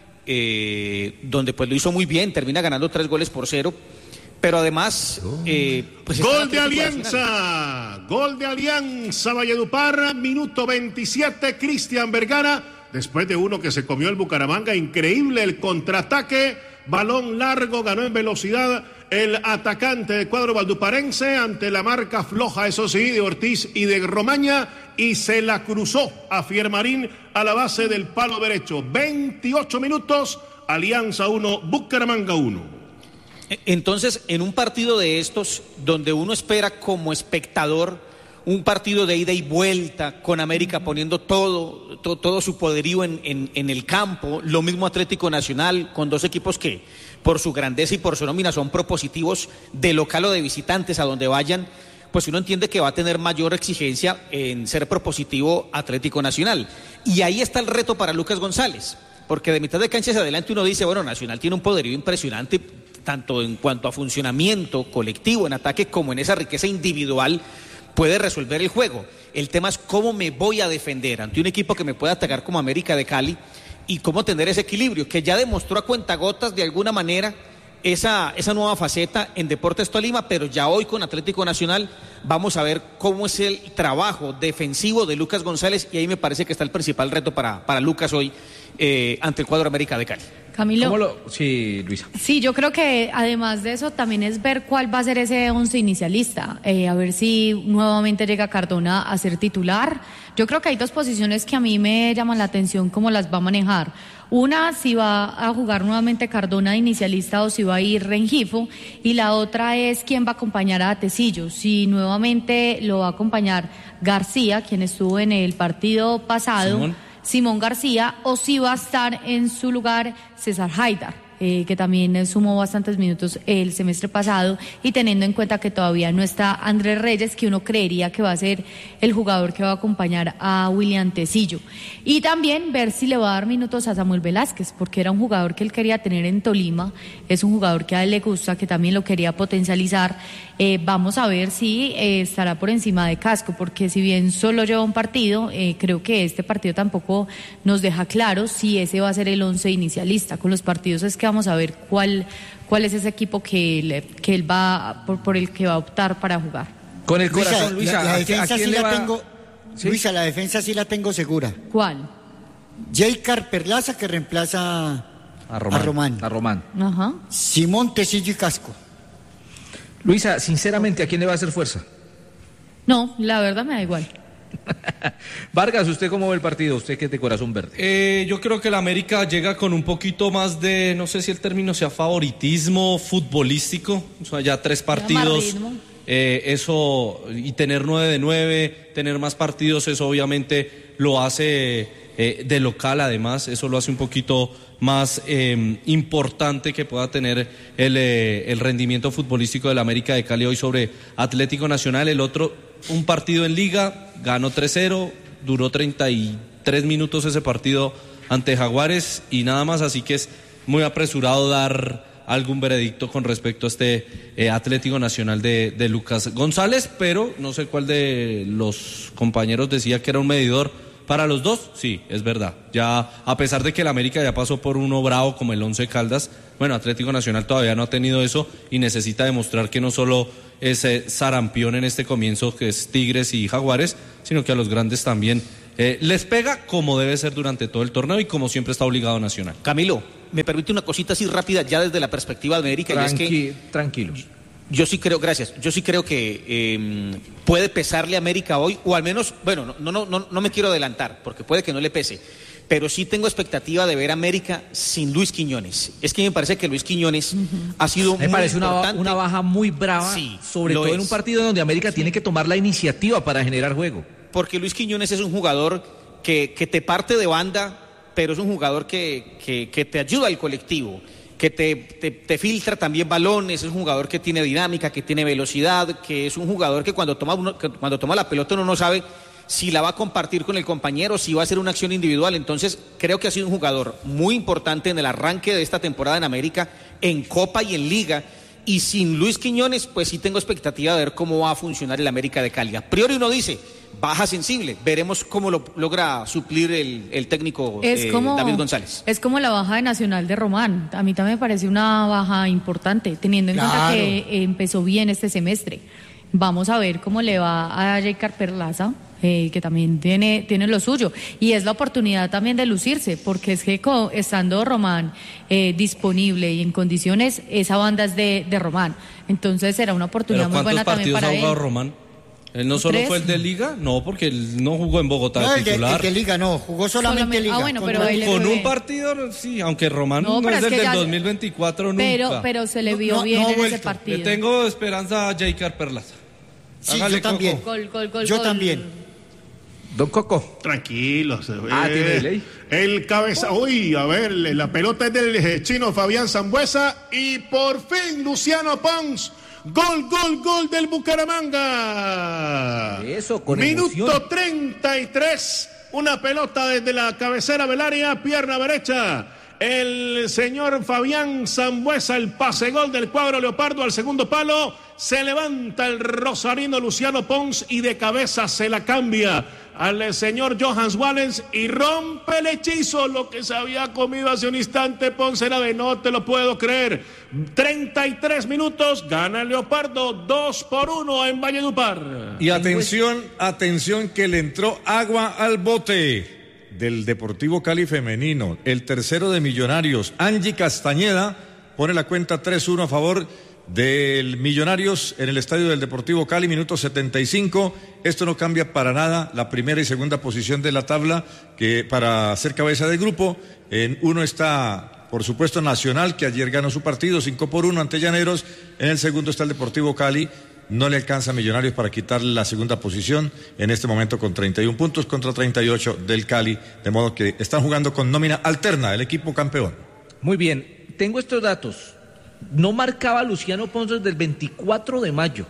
eh, donde pues lo hizo muy bien, termina ganando tres goles por cero. Pero además... Eh, pues gol de Alianza, gol de Alianza Valledupar, minuto veintisiete, Cristian Vergara, después de uno que se comió el Bucaramanga, increíble el contraataque, balón largo, ganó en velocidad el atacante del cuadro valduparense ante la marca floja, eso sí, de Ortiz y de Romaña, y se la cruzó a Fiermarín a la base del palo derecho. veintiocho minutos, Alianza uno, Bucaramanga uno. Entonces, en un partido de estos, donde uno espera como espectador un partido de ida y vuelta, con América poniendo todo, todo, todo su poderío en, en, en el campo, lo mismo Atlético Nacional, con dos equipos que por su grandeza y por su nómina son propositivos de local o de visitantes a donde vayan, pues uno entiende que va a tener mayor exigencia en ser propositivo Atlético Nacional. Y ahí está el reto para Lucas González, porque de mitad de cancha hacia adelante uno dice, bueno, Nacional tiene un poderío impresionante, tanto en cuanto a funcionamiento colectivo en ataque como en esa riqueza individual, puede resolver el juego. El tema es cómo me voy a defender ante un equipo que me pueda atacar como América de Cali y cómo tener ese equilibrio, que ya demostró a cuentagotas de alguna manera esa, esa nueva faceta en Deportes Tolima, pero ya hoy con Atlético Nacional vamos a ver cómo es el trabajo defensivo de Lucas González, y ahí me parece que está el principal reto para, para Lucas hoy eh, ante el cuadro América de Cali. Camilo. Lo... Sí, Luisa. Sí, yo creo que además de eso también es ver cuál va a ser ese once inicialista, eh, a ver si nuevamente llega Cardona a ser titular. Yo creo que hay dos posiciones que a mí me llaman la atención cómo las va a manejar. Una, si va a jugar nuevamente Cardona de inicialista o si va a ir Rengifo, y la otra es quién va a acompañar a Tecillo, si nuevamente lo va a acompañar García, quien estuvo en el partido pasado, Simón. Simón García, o si va a estar en su lugar César Haidar, eh, que también sumó bastantes minutos el semestre pasado, y teniendo en cuenta que todavía no está Andrés Reyes, que uno creería que va a ser el jugador que va a acompañar a William Tecillo. Y también ver si le va a dar minutos a Samuel Velázquez, porque era un jugador que él quería tener en Tolima, es un jugador que a él le gusta, que también lo quería potencializar. Eh, vamos a ver si eh, estará por encima de Casco, porque si bien solo lleva un partido, eh, creo que este partido tampoco nos deja claro si ese va a ser el once inicialista. Con los partidos es que vamos a ver cuál, cuál es ese equipo que, le, que él va por, por el que va a optar para jugar. Con el corazón, Luisa, la, la defensa ¿a quién sí le la va? tengo, ¿Sí? Luisa, la defensa sí la tengo segura. ¿Cuál? Jaycar Perlaza, que reemplaza a Román. A Román. A Román. Ajá. Simón, Tecillo y Casco. Luisa, sinceramente, ¿a quién le va a hacer fuerza? No, la verdad me da igual. Vargas, ¿usted cómo ve el partido? Usted que es de corazón verde. Eh, yo creo que la América llega con un poquito más de, no sé si el término sea favoritismo futbolístico, o sea, ya tres partidos, eh, eso, y tener nueve de nueve, tener más partidos, eso obviamente lo hace eh, de local, además, eso lo hace un poquito más eh, importante que pueda tener el, eh, el rendimiento futbolístico de la América de Cali hoy sobre Atlético Nacional. El otro, un partido en Liga, ganó tres cero, duró treinta y tres minutos ese partido ante Jaguares y nada más, así que es muy apresurado dar algún veredicto con respecto a este eh, Atlético Nacional de, de Lucas González, pero no sé cuál de los compañeros decía que era un medidor para los dos. Sí, es verdad. Ya, a pesar de que el América ya pasó por uno bravo como el Once Caldas, bueno, Atlético Nacional todavía no ha tenido eso y necesita demostrar que no solo es eh, sarampión en este comienzo, que es Tigres y Jaguares, sino que a los grandes también eh, les pega como debe ser durante todo el torneo y como siempre está obligado Nacional. Camilo, me permite una cosita así rápida ya desde la perspectiva de América. Tranqui, y es que tranquilos. Yo sí creo, gracias, yo sí creo que eh, puede pesarle a América hoy, o al menos, bueno, no, no, no, no me quiero adelantar, porque puede que no le pese, pero sí tengo expectativa de ver a América sin Luis Quiñones. Es que me parece que Luis Quiñones uh-huh. ha sido me muy parece importante. Una, una baja muy brava, sí, sobre todo es. en un partido donde América sí. tiene que tomar la iniciativa para generar juego. Porque Luis Quiñones es un jugador que, que te parte de banda, pero es un jugador que, que, que te ayuda al colectivo. que te, te, te filtra también balones, es un jugador que tiene dinámica, que tiene velocidad, que es un jugador que cuando toma, uno, que cuando toma la pelota uno no sabe si la va a compartir con el compañero, si va a hacer una acción individual. Entonces creo que ha sido un jugador muy importante en el arranque de esta temporada en América, en Copa y en Liga. Y sin Luis Quiñones, pues sí tengo expectativa de ver cómo va a funcionar el América de Cali. A priori uno dice, baja sensible, veremos cómo lo logra suplir el, el técnico eh, como, David González. Es como la baja de Nacional de Román, a mí también me parece una baja importante, teniendo en claro. cuenta que eh, empezó bien este semestre. Vamos a ver cómo le va a Jeicar Perlaza, eh, que también tiene, tiene lo suyo, y es la oportunidad también de lucirse, porque es que co, estando Román eh, disponible y en condiciones, esa banda es de, de Román, entonces será una oportunidad muy buena también para él. ¿Cuántos partidos ha jugado Román? ¿Él no solo ¿Tres? fue el de Liga? No, porque él no jugó en Bogotá no, el titular. El de, el de Liga no, jugó solamente, solamente Liga. Ah, bueno, con pero con, con un partido, sí, aunque Román no, no es, es del, del ya, dos mil veinticuatro nunca. Pero, pero se le vio no, bien no en ese partido. Le tengo esperanza a Jeicar Perlaza. Sí, Hágale, yo también. Coco. Gol, gol, gol, yo gol. también. Don Coco. Tranquilos. Ah, eh, tiene ley. El cabeza. Uy, a ver, la pelota es del chino Fabián Sambuesa. Y por fin, Luciano Pons. Gol, gol, gol del Bucaramanga. Eso, con Minuto emoción. treinta y tres. Una pelota desde la cabecera del área, pierna derecha. El señor Fabián Sambuesa, el pase gol del cuadro leopardo al segundo palo. Se levanta el rosarino Luciano Pons y de cabeza se la cambia al señor Johans Wallens y rompe el hechizo. Lo que se había comido hace un instante Pons era de no te lo puedo creer. treinta y tres minutos, gana el Leopardo dos por uno en Valledupar. Y atención, atención que le entró agua al bote del Deportivo Cali femenino. El tercero de Millonarios, Angie Castañeda, pone la cuenta tres uno a favor del Millonarios en el estadio del Deportivo Cali, minuto setenta y cinco. Esto no cambia para nada la primera y segunda posición de la tabla, que para ser cabeza de grupo, en uno está, por supuesto, Nacional, que ayer ganó su partido cinco por uno ante Llaneros. En el segundo está el Deportivo Cali. No le alcanza a Millonarios para quitar la segunda posición en este momento con treinta y un puntos contra treinta y ocho del Cali, de modo que están jugando con nómina alterna el equipo campeón. Muy bien, tengo estos datos. No marcaba Luciano Pons desde el veinticuatro de mayo,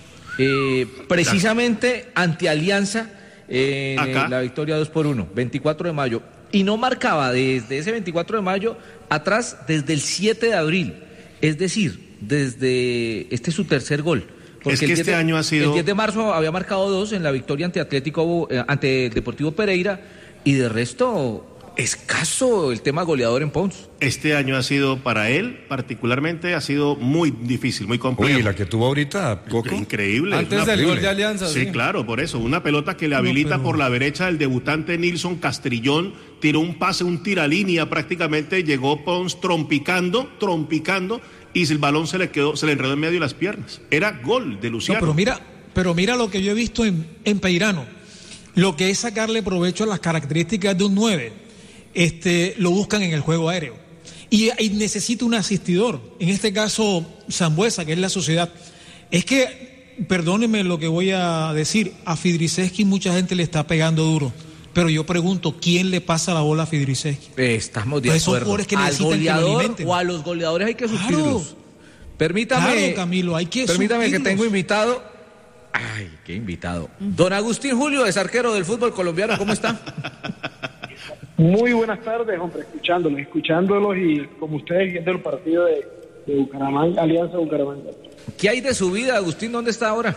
eh, precisamente ante Alianza eh, en la victoria dos por uno, veinticuatro de mayo, y no marcaba desde ese veinticuatro de mayo atrás desde el siete de abril, es decir, desde este es su tercer gol. Porque es que este de, año ha sido... El diez de marzo había marcado dos en la victoria ante Atlético, eh, ante Deportivo Pereira, y de resto escaso el tema goleador en Pons. Este año ha sido para él, particularmente, ha sido muy difícil, muy complejo. Uy, la que tuvo ahorita, Coco. Increíble. Antes del gol de Alianza. Sí, sí, claro, por eso. Una pelota que le habilita no, pero... por la derecha el debutante Nilson Castrillón, tiró un pase, un tiralínea prácticamente, llegó Pons trompicando, trompicando, y el balón se le quedó, se le enredó en medio de las piernas. Era gol de Luciano. No, pero mira, pero mira lo que yo he visto en, en Peirano, lo que es sacarle provecho a las características de un nueve. Este, lo buscan en el juego aéreo y, y necesita un asistidor, en este caso Sambuesa, que es la sociedad. Es que, perdónenme lo que voy a decir, a Fidriceski mucha gente le está pegando duro, pero yo pregunto, ¿quién le pasa la bola a Fidriceski? Eh, estamos de pues acuerdo. Que al goleador o a los goleadores hay que suplirlos. Claro, permítame, claro, Camilo, hay que permítame suplirlos. que tengo invitado. Ay, qué invitado. Don Agustín Julio, es arquero del fútbol colombiano, ¿cómo está? Muy buenas tardes, hombre, escuchándolos, escuchándolos y como ustedes viendo el partido de, de Bucaramanga, Alianza Bucaramanga. ¿Qué hay de su vida, Agustín? ¿Dónde está ahora?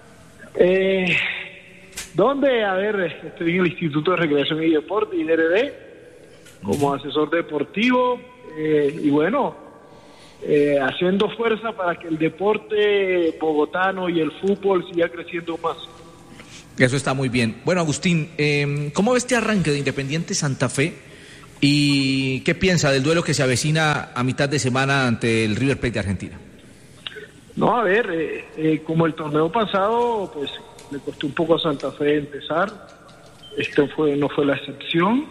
Eh, ¿Dónde? A ver, estoy en el Instituto de Recreación y Deporte, I D R D, como asesor deportivo eh, y bueno, eh, haciendo fuerza para que el deporte bogotano y el fútbol siga creciendo más. Eso está muy bien. Bueno, Agustín, eh, ¿cómo ves este arranque de Independiente Santa Fe? ¿Y qué piensa del duelo que se avecina a mitad de semana ante el River Plate de Argentina? No, a ver, eh, eh, como el torneo pasado, pues le costó un poco a Santa Fe empezar. Esto fue no fue la excepción.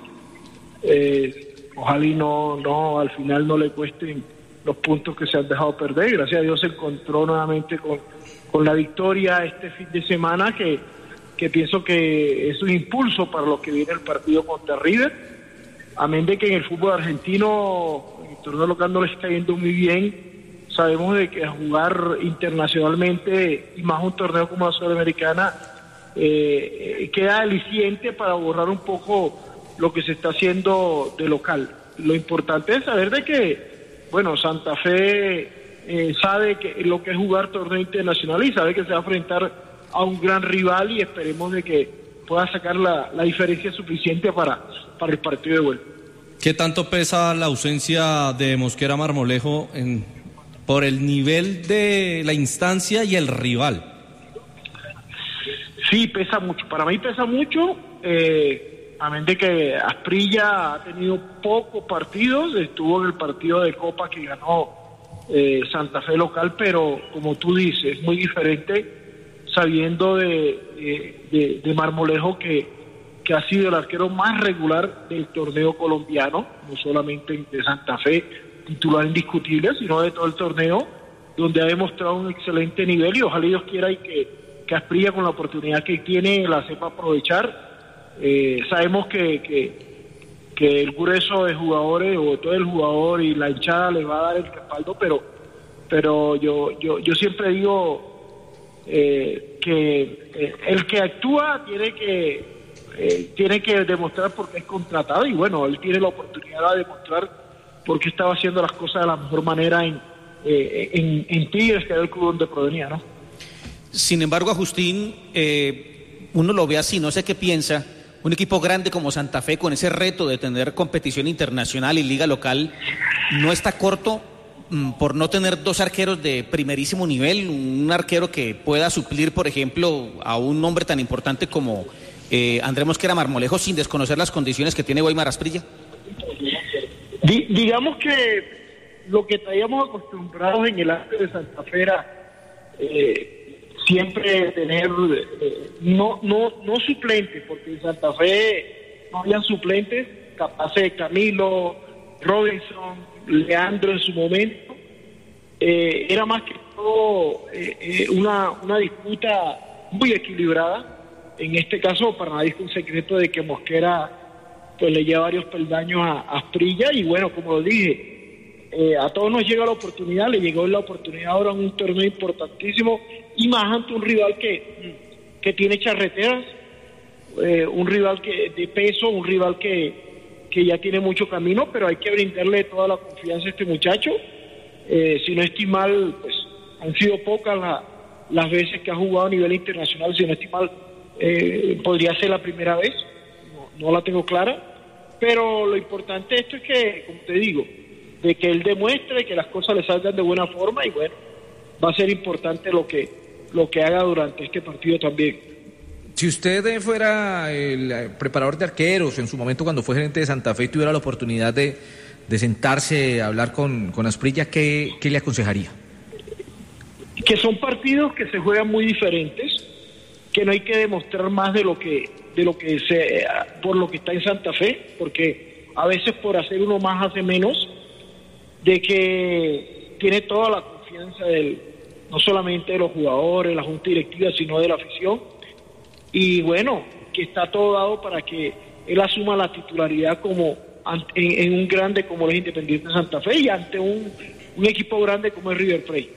Eh, ojalá y no, no, al final no le cuesten los puntos que se han dejado perder. Gracias a Dios se encontró nuevamente con, con la victoria este fin de semana que... que pienso que es un impulso para lo que viene el partido contra River. amén de que en el fútbol argentino, en el torneo local no le está yendo muy bien. Sabemos de que jugar internacionalmente, y más un torneo como la Sudamericana, eh, queda aliciente para borrar un poco lo que se está haciendo de local. Lo importante es saber de que, bueno, Santa Fe eh, sabe que lo que es jugar torneo internacional y sabe que se va a enfrentar a un gran rival, y esperemos de que pueda sacar la, la diferencia suficiente para, para el partido de vuelta. ¿Qué tanto pesa la ausencia de Mosquera Marmolejo en, por el nivel de la instancia y el rival? Sí, pesa mucho. Para mí pesa mucho. Eh, amén de que Asprilla ha tenido pocos partidos, estuvo en el partido de Copa que ganó eh, Santa Fe local, pero como tú dices, es muy diferente sabiendo de, de, de, de Marmolejo que, que ha sido el arquero más regular del torneo colombiano, no solamente de Santa Fe, titular indiscutible, sino de todo el torneo, donde ha demostrado un excelente nivel, y ojalá Dios quiera y que, que Asprilla, con la oportunidad que tiene, la sepa aprovechar. Eh, sabemos que, que, que el grueso de jugadores, o todo el jugador y la hinchada, le va a dar el respaldo, pero pero yo yo yo siempre digo eh, que eh, el que actúa tiene que eh, tiene que demostrar por qué es contratado, y bueno, él tiene la oportunidad de demostrar por qué estaba haciendo las cosas de la mejor manera en eh, en, en Tigres, que era el club donde provenía, ¿no? Sin embargo, Agustín, eh, uno lo ve así, no sé qué piensa. Un equipo grande como Santa Fe, con ese reto de tener competición internacional y liga local, ¿no está corto mm, por no tener dos arqueros de primerísimo nivel? Un arquero que pueda suplir, por ejemplo, a un hombre tan importante como eh, Andrés Mosquera Marmolejo, sin desconocer las condiciones que tiene Weimar Asprilla. Di, digamos que lo que traíamos acostumbrados en el arte de Santa Fe era eh, siempre tener eh, no no no suplentes, porque en Santa Fe no habían suplentes capaces de Camilo, Robinson, Leandro en su momento. Eh, era más que todo eh, eh, una, una disputa muy equilibrada. En este caso, para nadie es un secreto de que Mosquera pues le lleva varios peldaños a, a Asprilla, y bueno, como lo dije, eh, a todos nos llega la oportunidad, le llegó la oportunidad ahora en un torneo importantísimo, y más ante un rival que, que tiene charreteras, eh, un rival que de peso, un rival que, que ya tiene mucho camino, pero hay que brindarle toda la confianza a este muchacho. Eh, si no estoy mal, pues han sido pocas la, las veces que ha jugado a nivel internacional. Si no estoy mal, eh, podría ser la primera vez, no, no la tengo clara, pero lo importante de esto es que, como te digo, de que él demuestre que las cosas le salgan de buena forma, y bueno, va a ser importante lo que lo que haga durante este partido también. Si usted fuera el preparador de arqueros en su momento cuando fue gerente de Santa Fe y tuviera la oportunidad de, de sentarse a hablar con, con Asprilla, ¿qué, qué le aconsejaría? Que son partidos que se juegan muy diferentes, que no hay que demostrar más de lo que de lo que se por lo que está en Santa Fe, porque a veces por hacer uno más hace menos, de que tiene toda la confianza del no solamente de los jugadores, la junta directiva, sino de la afición, y bueno, que está todo dado para que él asuma la titularidad como en, en un grande como el Independiente de Santa Fe, y ante un, un equipo grande como el River Plate.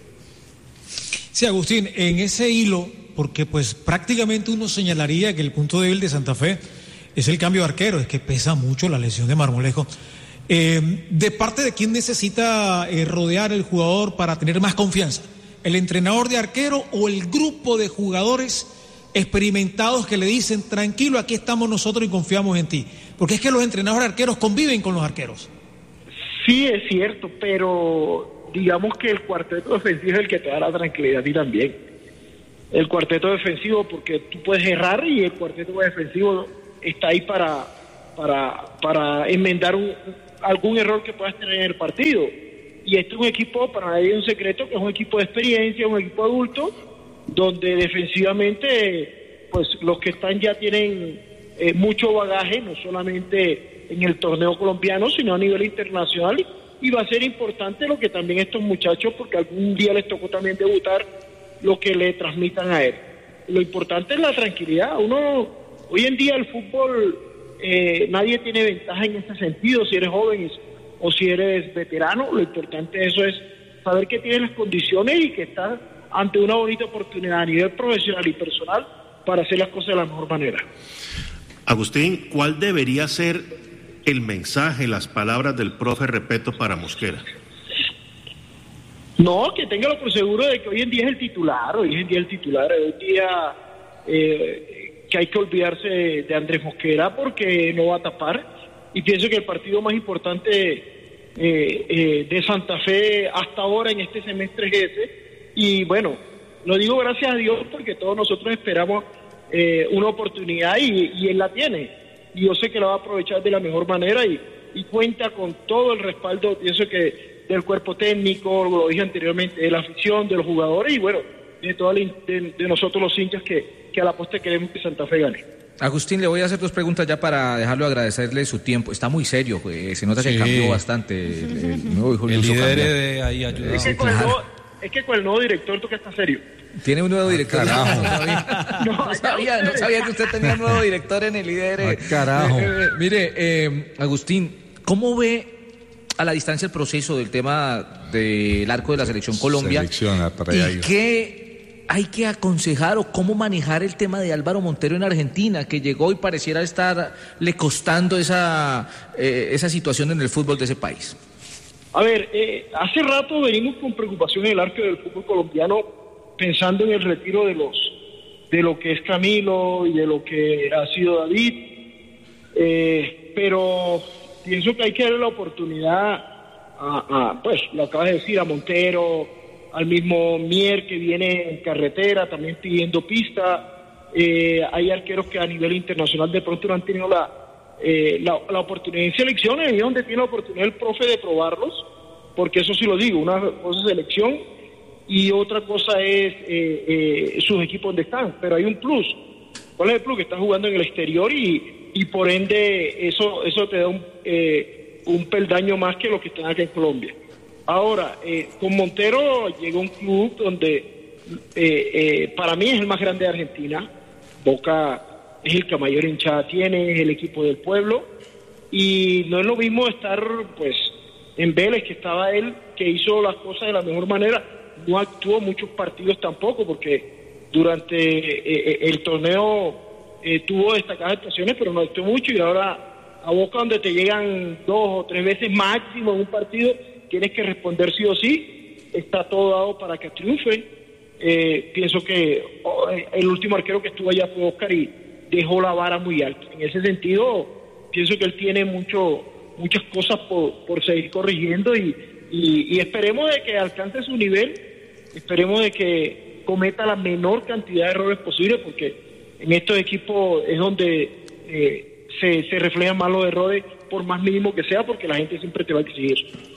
Sí, Agustín, en ese hilo, porque pues prácticamente uno señalaría que el punto débil de Santa Fe es el cambio de arquero, es que pesa mucho la lesión de Marmolejo. Eh, ¿De parte de quién necesita eh, rodear el jugador para tener más confianza? ¿El entrenador de arquero o el grupo de jugadores experimentados que le dicen, tranquilo, aquí estamos nosotros y confiamos en ti? Porque es que los entrenadores de arqueros conviven con los arqueros. Sí, es cierto, pero digamos que el cuarteto defensivo es el que te da la tranquilidad a ti también. El cuarteto defensivo, porque tú puedes errar y el cuarteto defensivo está ahí para, para, para enmendar un, algún error que puedas tener en el partido. Y este es un equipo, para nadie es un secreto, que es un equipo de experiencia, un equipo adulto, donde defensivamente pues los que están ya tienen eh, mucho bagaje, no solamente en el torneo colombiano, sino a nivel internacional, y va a ser importante lo que también estos muchachos, porque algún día les tocó también debutar, lo que le transmitan a él. Lo importante es la tranquilidad. Uno, hoy en día el fútbol eh, nadie tiene ventaja en ese sentido, si eres joven o si eres veterano. Lo importante de eso es saber que tienes las condiciones y que estás ante una bonita oportunidad a nivel profesional y personal para hacer las cosas de la mejor manera. Agustín, ¿cuál debería ser el mensaje, las palabras del profe Repeto para Mosquera? No, que téngalo por seguro de que hoy en día es el titular, hoy en día es el titular, hoy en día eh, que hay que olvidarse de, de Andrés Mosquera porque no va a tapar, y pienso que el partido más importante eh, eh, de Santa Fe hasta ahora en este semestre es ese, y bueno, lo digo gracias a Dios porque todos nosotros esperamos eh, una oportunidad y, y él la tiene, y yo sé que la va a aprovechar de la mejor manera y, y cuenta con todo el respaldo, pienso que del cuerpo técnico, lo dije anteriormente, de la afición, de los jugadores y bueno, de, toda la, de, de nosotros los hinchas que, que a la postre queremos que Santa Fe gane. Agustín, le voy a hacer dos preguntas ya para dejarlo, agradecerle su tiempo. Está muy serio, pues, se nota que sí. cambió bastante el, el nuevo hijo. El líder de ahí ayudó. Es que, con el nuevo, es que con el nuevo director toca estar serio. Tiene un nuevo ah, director. Carajo. No sabía, no, no, sabía, no sabía que usted tenía un nuevo director en el líder. Ah, carajo. Eh, eh, mire, eh, Agustín, ¿cómo ve a la distancia el proceso del tema del arco de la Selección Colombia? Selección, para allá ¿Y iba. qué hay que aconsejar o cómo manejar el tema de Álvaro Montero en Argentina, que llegó y pareciera estarle costando esa, eh, esa situación en el fútbol de ese país? A ver, eh, hace rato venimos con preocupación en el arco del fútbol colombiano, pensando en el retiro de los de lo que es Camilo y de lo que ha sido David, eh, pero pienso que hay que darle la oportunidad a, a, pues, lo acabas de decir, a Montero, al mismo Mier que viene en carretera, también pidiendo pista. Eh, hay arqueros que a nivel internacional de pronto no han tenido la, eh, la, la oportunidad en selecciones, y es donde tiene la oportunidad el profe de probarlos, porque eso sí lo digo, una cosa es selección y otra cosa es eh, eh, sus equipos donde están, pero hay un plus. ¿Cuál es el plus? Que están jugando en el exterior y, y por ende eso eso te da un, eh, un peldaño más que los que están acá en Colombia. Ahora, eh, con Montero llegó un club donde eh, eh, para mí es el más grande de Argentina. Boca es el que mayor hinchada tiene, es el equipo del pueblo, y no es lo mismo estar pues en Vélez, que estaba él, que hizo las cosas de la mejor manera. No actuó muchos partidos tampoco, porque durante eh, el torneo eh, tuvo destacadas actuaciones, pero no actuó mucho, y ahora a Boca, donde te llegan dos o tres veces máximo en un partido, tienes que responder sí o sí. Está todo dado para que triunfe. Eh, pienso que oh, el último arquero que estuvo allá fue Oscar y dejó la vara muy alta. En ese sentido, pienso que él tiene mucho muchas cosas por, por seguir corrigiendo y, y, y esperemos de que alcance su nivel, esperemos de que cometa la menor cantidad de errores posible, porque en estos equipos es donde eh, se, se reflejan más los errores, por más mínimo que sea, porque la gente siempre te va a exigir.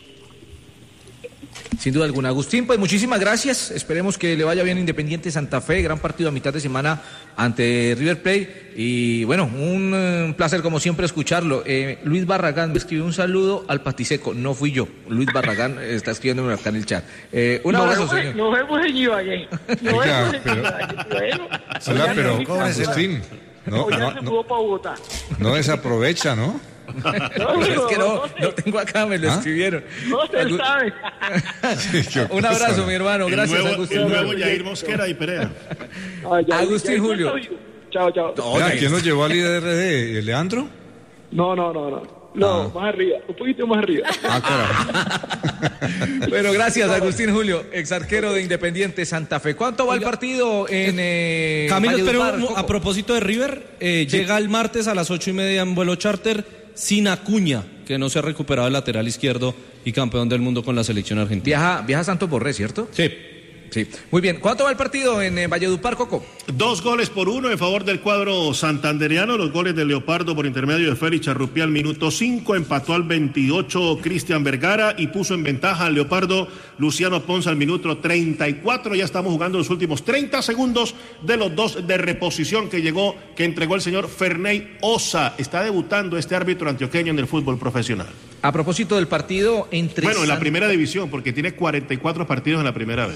Sin duda alguna. Agustín, pues muchísimas gracias. Esperemos que le vaya bien Independiente Santa Fe. Gran partido a mitad de semana ante River Plate. Y bueno, un, un placer como siempre escucharlo. Eh, Luis Barragán me escribió un saludo al Patiseco. No fui yo. Luis Barragán está escribiéndome acá en el chat. Eh, un nos abrazo, vemos, señor. Nos vemos en Ibagué. Nos Oiga, vemos en pero- Ibagué. Bueno, Hola, ya pero se- Agustín, no, o ya no, se no, mudó para Bogotá. no desaprovecha, ¿no? No, Es que no, no sé. no tengo acá, me lo ¿Ah? escribieron. No se Agu- sabe. Un abrazo, mi hermano. El Gracias, nuevo, Agustín. el nuevo Yair Mosquera y Perea. Ay, ya- Agustín ya- Julio. Chao, chao. Mira, ¿quién nos llevó al I D R D? ¿Leandro? No, no, no, no. No, Ah. más arriba, un poquito más arriba. Ah, carajo. Bueno, gracias, Agustín Julio, exarquero de Independiente Santa Fe. ¿Cuánto va el Oiga, partido en eh, Camilo, pero Valledupar, un- Coco? a propósito de River, eh, llega el martes a las ocho y media en vuelo charter sin Acuña, que no se ha recuperado el lateral izquierdo y campeón del mundo con la selección argentina. Viaja, viaja a Santos Borré, ¿cierto? Sí. Sí. Muy bien. ¿Cuánto va el partido en eh, Valledupar, Coco? Dos goles por uno en favor del cuadro santandereano. Los goles de Leopardo por intermedio de Félix Charrupi al minuto cinco. Empató al veintiocho Cristian Vergara y puso en ventaja al Leopardo Luciano Ponce al minuto treinta y cuatro. Ya estamos jugando los últimos treinta segundos de los dos de reposición que llegó, que entregó el señor Ferney Osa. Está debutando este árbitro antioqueño en el fútbol profesional. A propósito del partido entre... Bueno, en la San- primera división, porque tiene cuarenta y cuatro partidos en la primera vez.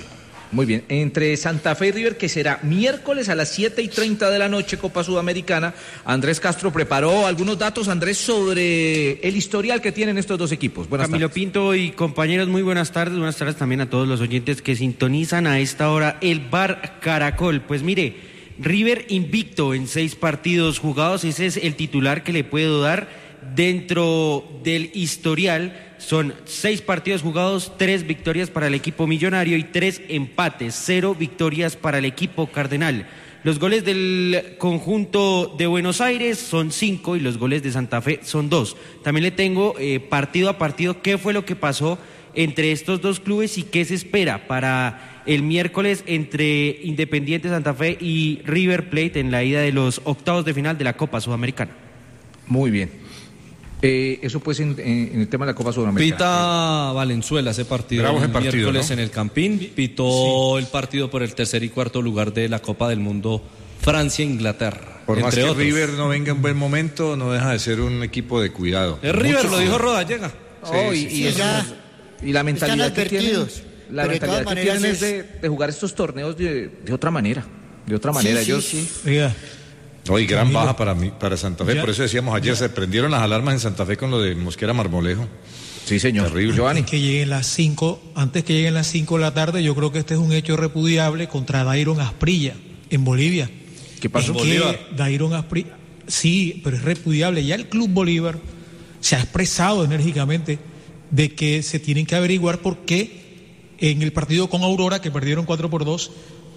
Muy bien, entre Santa Fe y River, que será miércoles a las siete y treinta de la noche, Copa Sudamericana. Andrés Castro preparó algunos datos, Andrés, sobre el historial que tienen estos dos equipos. Buenas Camilo tardes. Pinto y compañeros, muy buenas tardes. Buenas tardes también a todos los oyentes que sintonizan a esta hora el Bar Caracol. Pues mire, River invicto en seis partidos jugados, ese es el titular que le puedo dar dentro del historial. Son seis partidos jugados, tres victorias para el equipo millonario y tres empates, cero victorias para el equipo cardenal. Los goles del conjunto de Buenos Aires son cinco y los goles de Santa Fe son dos. También le tengo eh, partido a partido qué fue lo que pasó entre estos dos clubes y qué se espera para el miércoles entre Independiente Santa Fe y River Plate en la ida de los octavos de final de la Copa Sudamericana. Muy bien. Eh, eso pues en, en, en el tema de la Copa Sudamericana. Pita Valenzuela ese partido, Bravo ese el partido, miércoles ¿no? en el Campín. Pitó sí. el partido por el tercer y cuarto lugar de la Copa del Mundo Francia-Inglaterra. Por más que otros. River no venga en buen momento, no deja de ser un equipo de cuidado. Es River, Mucho. lo dijo Roda, llega. Oh, y, Sí, y, eso, ya. y la mentalidad Están que tienen, advertidos, la pero de mentalidad todas que tienen maneras es de, de jugar estos torneos de, de otra manera. De otra manera. Sí, sí, Ellos sí. Oiga, Hoy gran Camilo. baja para mí, para Santa Fe, Ya. por eso decíamos ayer, se prendieron las alarmas en Santa Fe con lo de Mosquera Marmolejo. Sí, señor. Terrible. Giovanni. que lleguen las cinco, antes que lleguen las cinco de la tarde, yo creo que este es un hecho repudiable contra Dairon Asprilla en Bolivia. ¿Qué pasó? Es ¿En Bolívar? que Dairon Asprilla, sí, pero es repudiable. Ya el Club Bolívar se ha expresado enérgicamente de que se tienen que averiguar por qué en el partido con Aurora, que perdieron cuatro por dos,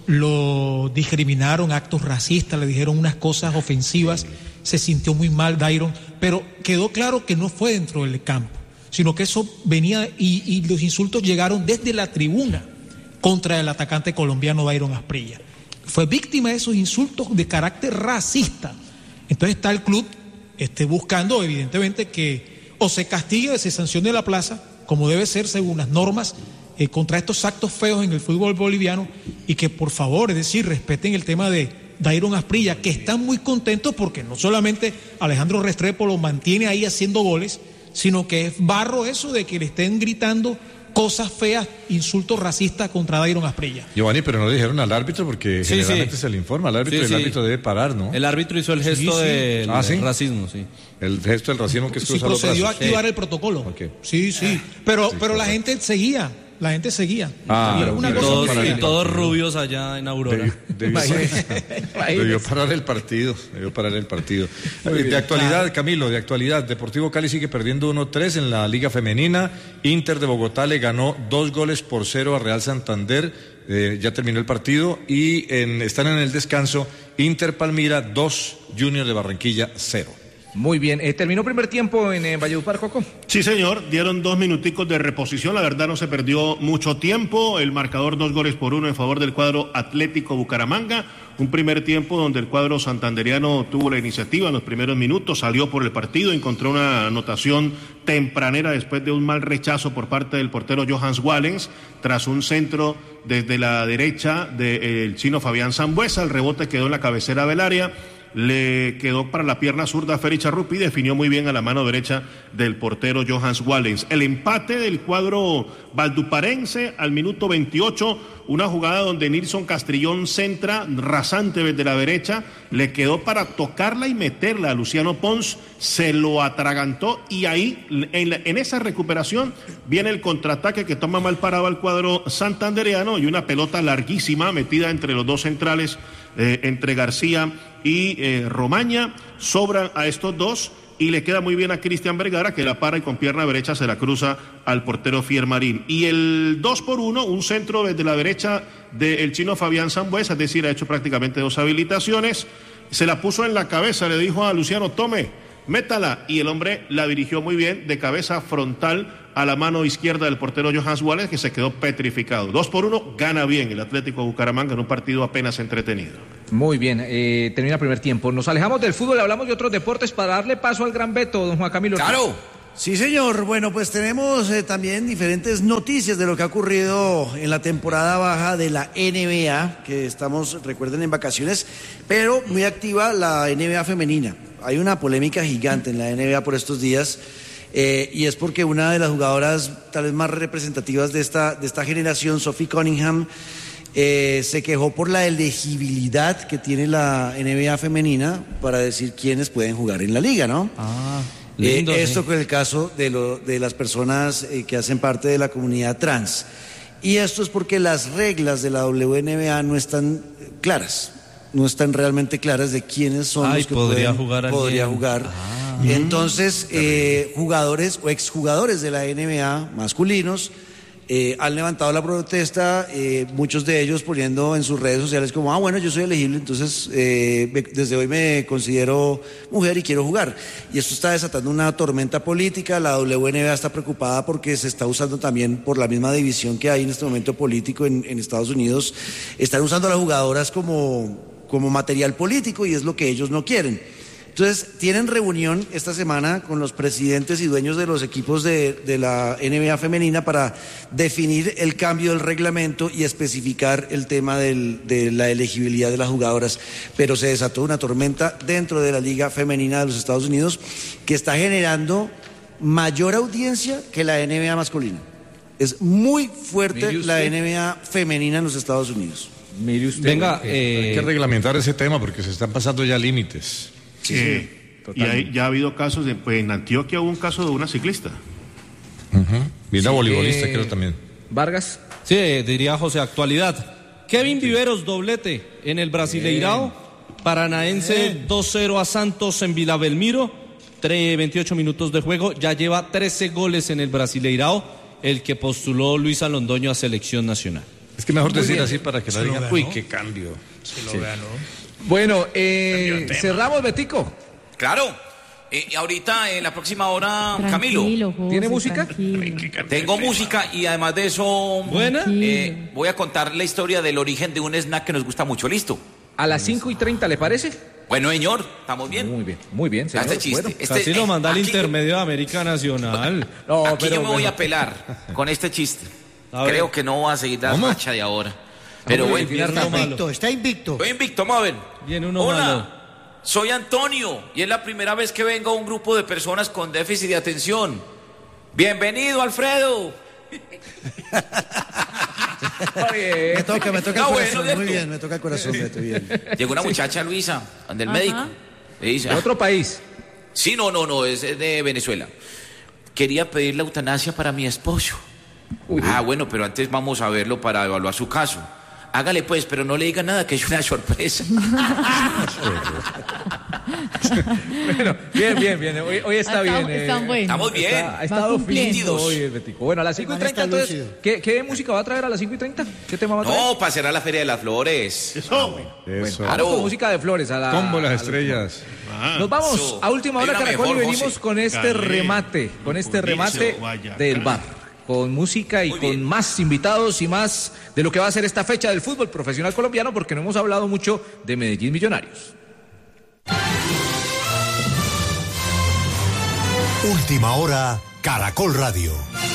lo discriminaron, actos racistas, le dijeron unas cosas ofensivas, se sintió muy mal Dairon, pero quedó claro que no fue dentro del campo, sino que eso venía y, y los insultos llegaron desde la tribuna contra el atacante colombiano Dairon Asprilla. Fue víctima de esos insultos de carácter racista. Entonces está el club este, buscando evidentemente que o se castigue, se sancione la plaza, como debe ser según las normas, eh, contra estos actos feos en el fútbol boliviano, y que por favor, es decir, respeten el tema de Dairon Asprilla, que están muy contentos porque no solamente Alejandro Restrepo lo mantiene ahí haciendo goles, sino que es barro eso de que le estén gritando cosas feas, insultos racistas contra Dairon Asprilla. Giovanni, pero no le dijeron al árbitro porque Sí, generalmente sí. se le informa al árbitro Sí, y el sí. árbitro debe parar, ¿no? El árbitro hizo el gesto Sí, sí. del Ah, ¿sí? racismo, sí. El gesto del racismo que es Sí, cruzar los procedió a brazos. activar Sí. el protocolo. Ok. Sí, sí. Pero, Sí, pero la correcto. gente seguía, la gente seguía. Ah, Y pero una y cosa Todos, para increíble. y el todos partido. rubios allá en Aurora. Debió, debió, debió parar el partido, debió parar el partido. Eh, De actualidad, Camilo, de actualidad, Deportivo Cali sigue perdiendo uno tres en la Liga Femenina. Inter de Bogotá le ganó dos goles por cero a Real Santander. Eh, ya terminó el partido y en, están en el descanso. Inter Palmira dos, Junior de Barranquilla cero. Muy bien. Eh, ¿Terminó primer tiempo en eh, Valledupar, Coco? Sí, señor, dieron dos minuticos de reposición, la verdad no se perdió mucho tiempo, el marcador dos goles por uno en favor del cuadro Atlético Bucaramanga, un primer tiempo donde el cuadro santanderiano tuvo la iniciativa en los primeros minutos, salió por el partido, encontró una anotación tempranera después de un mal rechazo por parte del portero Johans Wallens, tras un centro desde la derecha del chino Fabián Sambuesa, el rebote quedó en la cabecera del área, le quedó para la pierna zurda Feri Charrupi y definió muy bien a la mano derecha del portero Johans Wallens. El empate del cuadro valduparense al minuto veintiocho, una jugada donde Nilson Castrillón centra rasante desde la derecha, le quedó para tocarla y meterla a Luciano Pons, se lo atragantó y ahí en, la, en esa recuperación viene el contraataque que toma mal parado al cuadro santandereano y una pelota larguísima metida entre los dos centrales, eh, entre García y eh, Romaña, sobran a estos dos y le queda muy bien a Cristian Vergara que la para y con pierna derecha se la cruza al portero Fiermarín. Y el dos por uno, un centro desde la derecha del chino Fabián Sambuesa, es decir, ha hecho prácticamente dos habilitaciones, se la puso en la cabeza, le dijo a Luciano, tome, métala, y el hombre la dirigió muy bien de cabeza frontal a la mano izquierda del portero Johans Wallens, que se quedó petrificado. Dos por uno, gana bien el Atlético Bucaramanga en un partido apenas entretenido. Muy bien, eh, termina el primer tiempo. Nos alejamos del fútbol, hablamos de otros deportes para darle paso al gran Beto, don Juan Camilo. Claro, sí señor. Bueno, pues tenemos eh, también diferentes noticias de lo que ha ocurrido en la temporada baja de la N B A, que estamos, recuerden, en vacaciones, pero muy activa la N B A femenina. Hay una polémica gigante en la N B A por estos días. Eh, y es porque una de las jugadoras tal vez más representativas de esta, de esta generación, Sophie Cunningham, eh, se quejó por la elegibilidad que tiene la N B A femenina para decir quiénes pueden jugar en la liga, ¿no? Ah, lindo, eh, esto sí. con el caso de, lo, de las personas eh, que hacen parte de la comunidad trans. Y esto es porque las reglas de la W N B A no están claras, no están realmente claras de quiénes son Ay, los que podría pueden, jugar podría alguien. jugar. Ah. Entonces, eh, jugadores o exjugadores de la N B A masculinos eh, han levantado la protesta, eh, muchos de ellos poniendo en sus redes sociales como, ah, bueno, yo soy elegible, entonces eh, me, desde hoy me considero mujer y quiero jugar. Y esto está desatando una tormenta política. La W N B A está preocupada porque se está usando también por la misma división que hay en este momento político en, en Estados Unidos. Están usando a las jugadoras como, como material político y es lo que ellos no quieren. Entonces, tienen reunión esta semana con los presidentes y dueños de los equipos de, de la N B A femenina para definir el cambio del reglamento y especificar el tema del, de la elegibilidad de las jugadoras. Pero se desató una tormenta dentro de la Liga Femenina de los Estados Unidos que está generando mayor audiencia que la N B A masculina. Es muy fuerte la N B A femenina en los Estados Unidos. Mire usted, Venga, eh, hay que reglamentar ese tema porque se están pasando ya límites. Sí, eh, y hay, ya ha habido casos, de, pues en Antioquia hubo un caso de una ciclista. Uh-huh. Bien, la Sí, voleibolista eh, creo también. Vargas. Sí, diría José, actualidad. Kevin Viveros, doblete en el Brasileirao. Paranaense dos cero a Santos en Vila Belmiro. veintiocho minutos de juego. Ya lleva trece goles en el Brasileirao, el que postuló Luis Alondoño a selección nacional. Es que mejor Muy decir bien. así para que Se la lo digan, ganó. uy, qué cambio. Se lo Sí. ganó. Bueno, eh, cerramos, Betico. Claro. Eh, ahorita, en la próxima hora, Camilo. Tranquilo, José, ¿Tiene música? tranquilo. Tengo música y además de eso, ¿Buena? eh, voy a contar la historia del origen de un snack que nos gusta mucho. ¿Listo? A las cinco y treinta, ¿le parece? Bueno, señor, ¿estamos bien? Muy bien, muy bien, señor. Este chiste. Bueno. Este- Casi lo eh, manda al aquí- intermedio de América Nacional. No, Aquí pero yo me voy bueno. a pelar con este chiste. A ver. Creo que no voy a seguir la ¿Cómo? racha de ahora. Pero Vamos a bueno, definir Está uno malo. invicto, está invicto. estoy invicto, vamos a ver. Viene uno Hola, malo. soy Antonio y es la primera vez que vengo a un grupo de personas con déficit de atención. Bienvenido, Alfredo. Oye, Me toca, me toca el Ah, bueno, corazón, muy ¿cierto? bien, me toca el corazón, Beto, bien. Llegó una muchacha, Luisa, del Ajá. médico. Le dice, de otro país. sí, no, no, no, es de Venezuela. Quería pedir la eutanasia para mi esposo. Uy. Ah, bueno, pero antes vamos a verlo para evaluar su caso. Hágale pues, pero no le diga nada, que es una sorpresa. Bueno, bien, bien, bien. Hoy, hoy está, Está- bien. eh. están buenos. Estamos bien. Está- ha Va estado cumpliendo. fino hoy, el Betico. Bueno, a las cinco y man está treinta, entonces, lúcido. ¿qué, ¿qué música va a traer a las cinco y treinta? ¿Qué tema va a traer? No, para cerrar la Feria de las Flores. Eso. Eso. Claro. Vamos con música de flores. A la, Combo a las la- estrellas. Ah, Nos vamos Eso. a última Hay hora, una Caracol, y mejor, venimos José. con este Calé, remate, con este Cunizo, remate Guayacán. del bar. Con música y Muy con bien. más invitados y más de lo que va a ser esta fecha del fútbol profesional colombiano, porque no hemos hablado mucho de Medellín Millonarios. Última hora, Caracol Radio.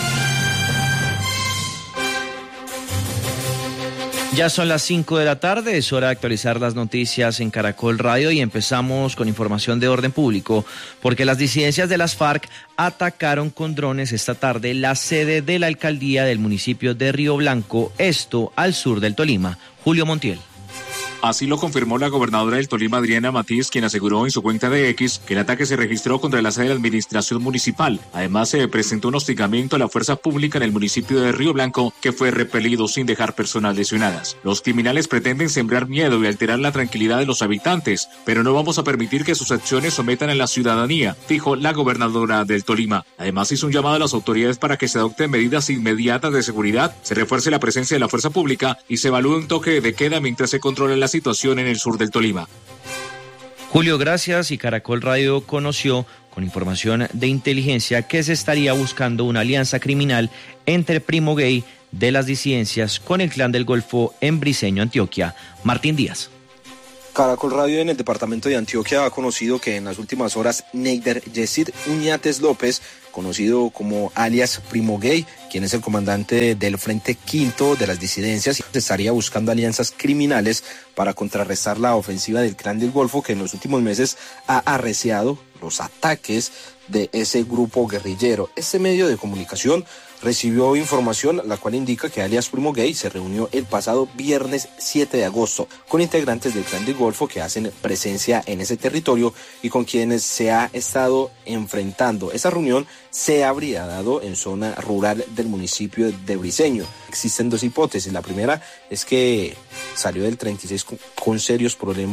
Ya son las cinco de la tarde, es hora de actualizar las noticias en Caracol Radio y empezamos con información de orden público, porque las disidencias de las FARC atacaron con drones esta tarde la sede de la alcaldía del municipio de Río Blanco, esto al sur del Tolima. Julio Montiel. Así lo confirmó la gobernadora del Tolima, Adriana Matiz, quien aseguró en su cuenta de X que el ataque se registró contra la sede de la administración municipal. Además, se presentó un hostigamiento a la fuerza pública en el municipio de Río Blanco, que fue repelido sin dejar personas lesionadas. Los criminales pretenden sembrar miedo y alterar la tranquilidad de los habitantes, pero no vamos a permitir que sus acciones sometan a la ciudadanía, dijo la gobernadora del Tolima. Además, hizo un llamado a las autoridades para que se adopten medidas inmediatas de seguridad, se refuerce la presencia de la fuerza pública y se evalúe un toque de queda mientras se controla la situación en el sur del Tolima. Julio, gracias. Y Caracol Radio conoció con información de inteligencia que se estaría buscando una alianza criminal entre Primo Gay de las disidencias con el Clan del Golfo en Briceño, Antioquia. Martín Díaz. Caracol Radio en el departamento de Antioquia ha conocido que en las últimas horas Neider Yesid Uñates López, conocido como alias Primo Gay, quien es el comandante del Frente Quinto de las disidencias, estaría buscando alianzas criminales para contrarrestar la ofensiva del Clan del Golfo, que en los últimos meses ha arreciado los ataques de ese grupo guerrillero. Este medio de comunicación recibió información la cual indica que alias Primo Gay se reunió el pasado viernes siete de agosto con integrantes del Clan del Golfo que hacen presencia en ese territorio y con quienes se ha estado enfrentando. Esa reunión se habría dado en zona rural del municipio de Briceño. Existen dos hipótesis. La primera es que salió del treinta y seis con, con serios problemas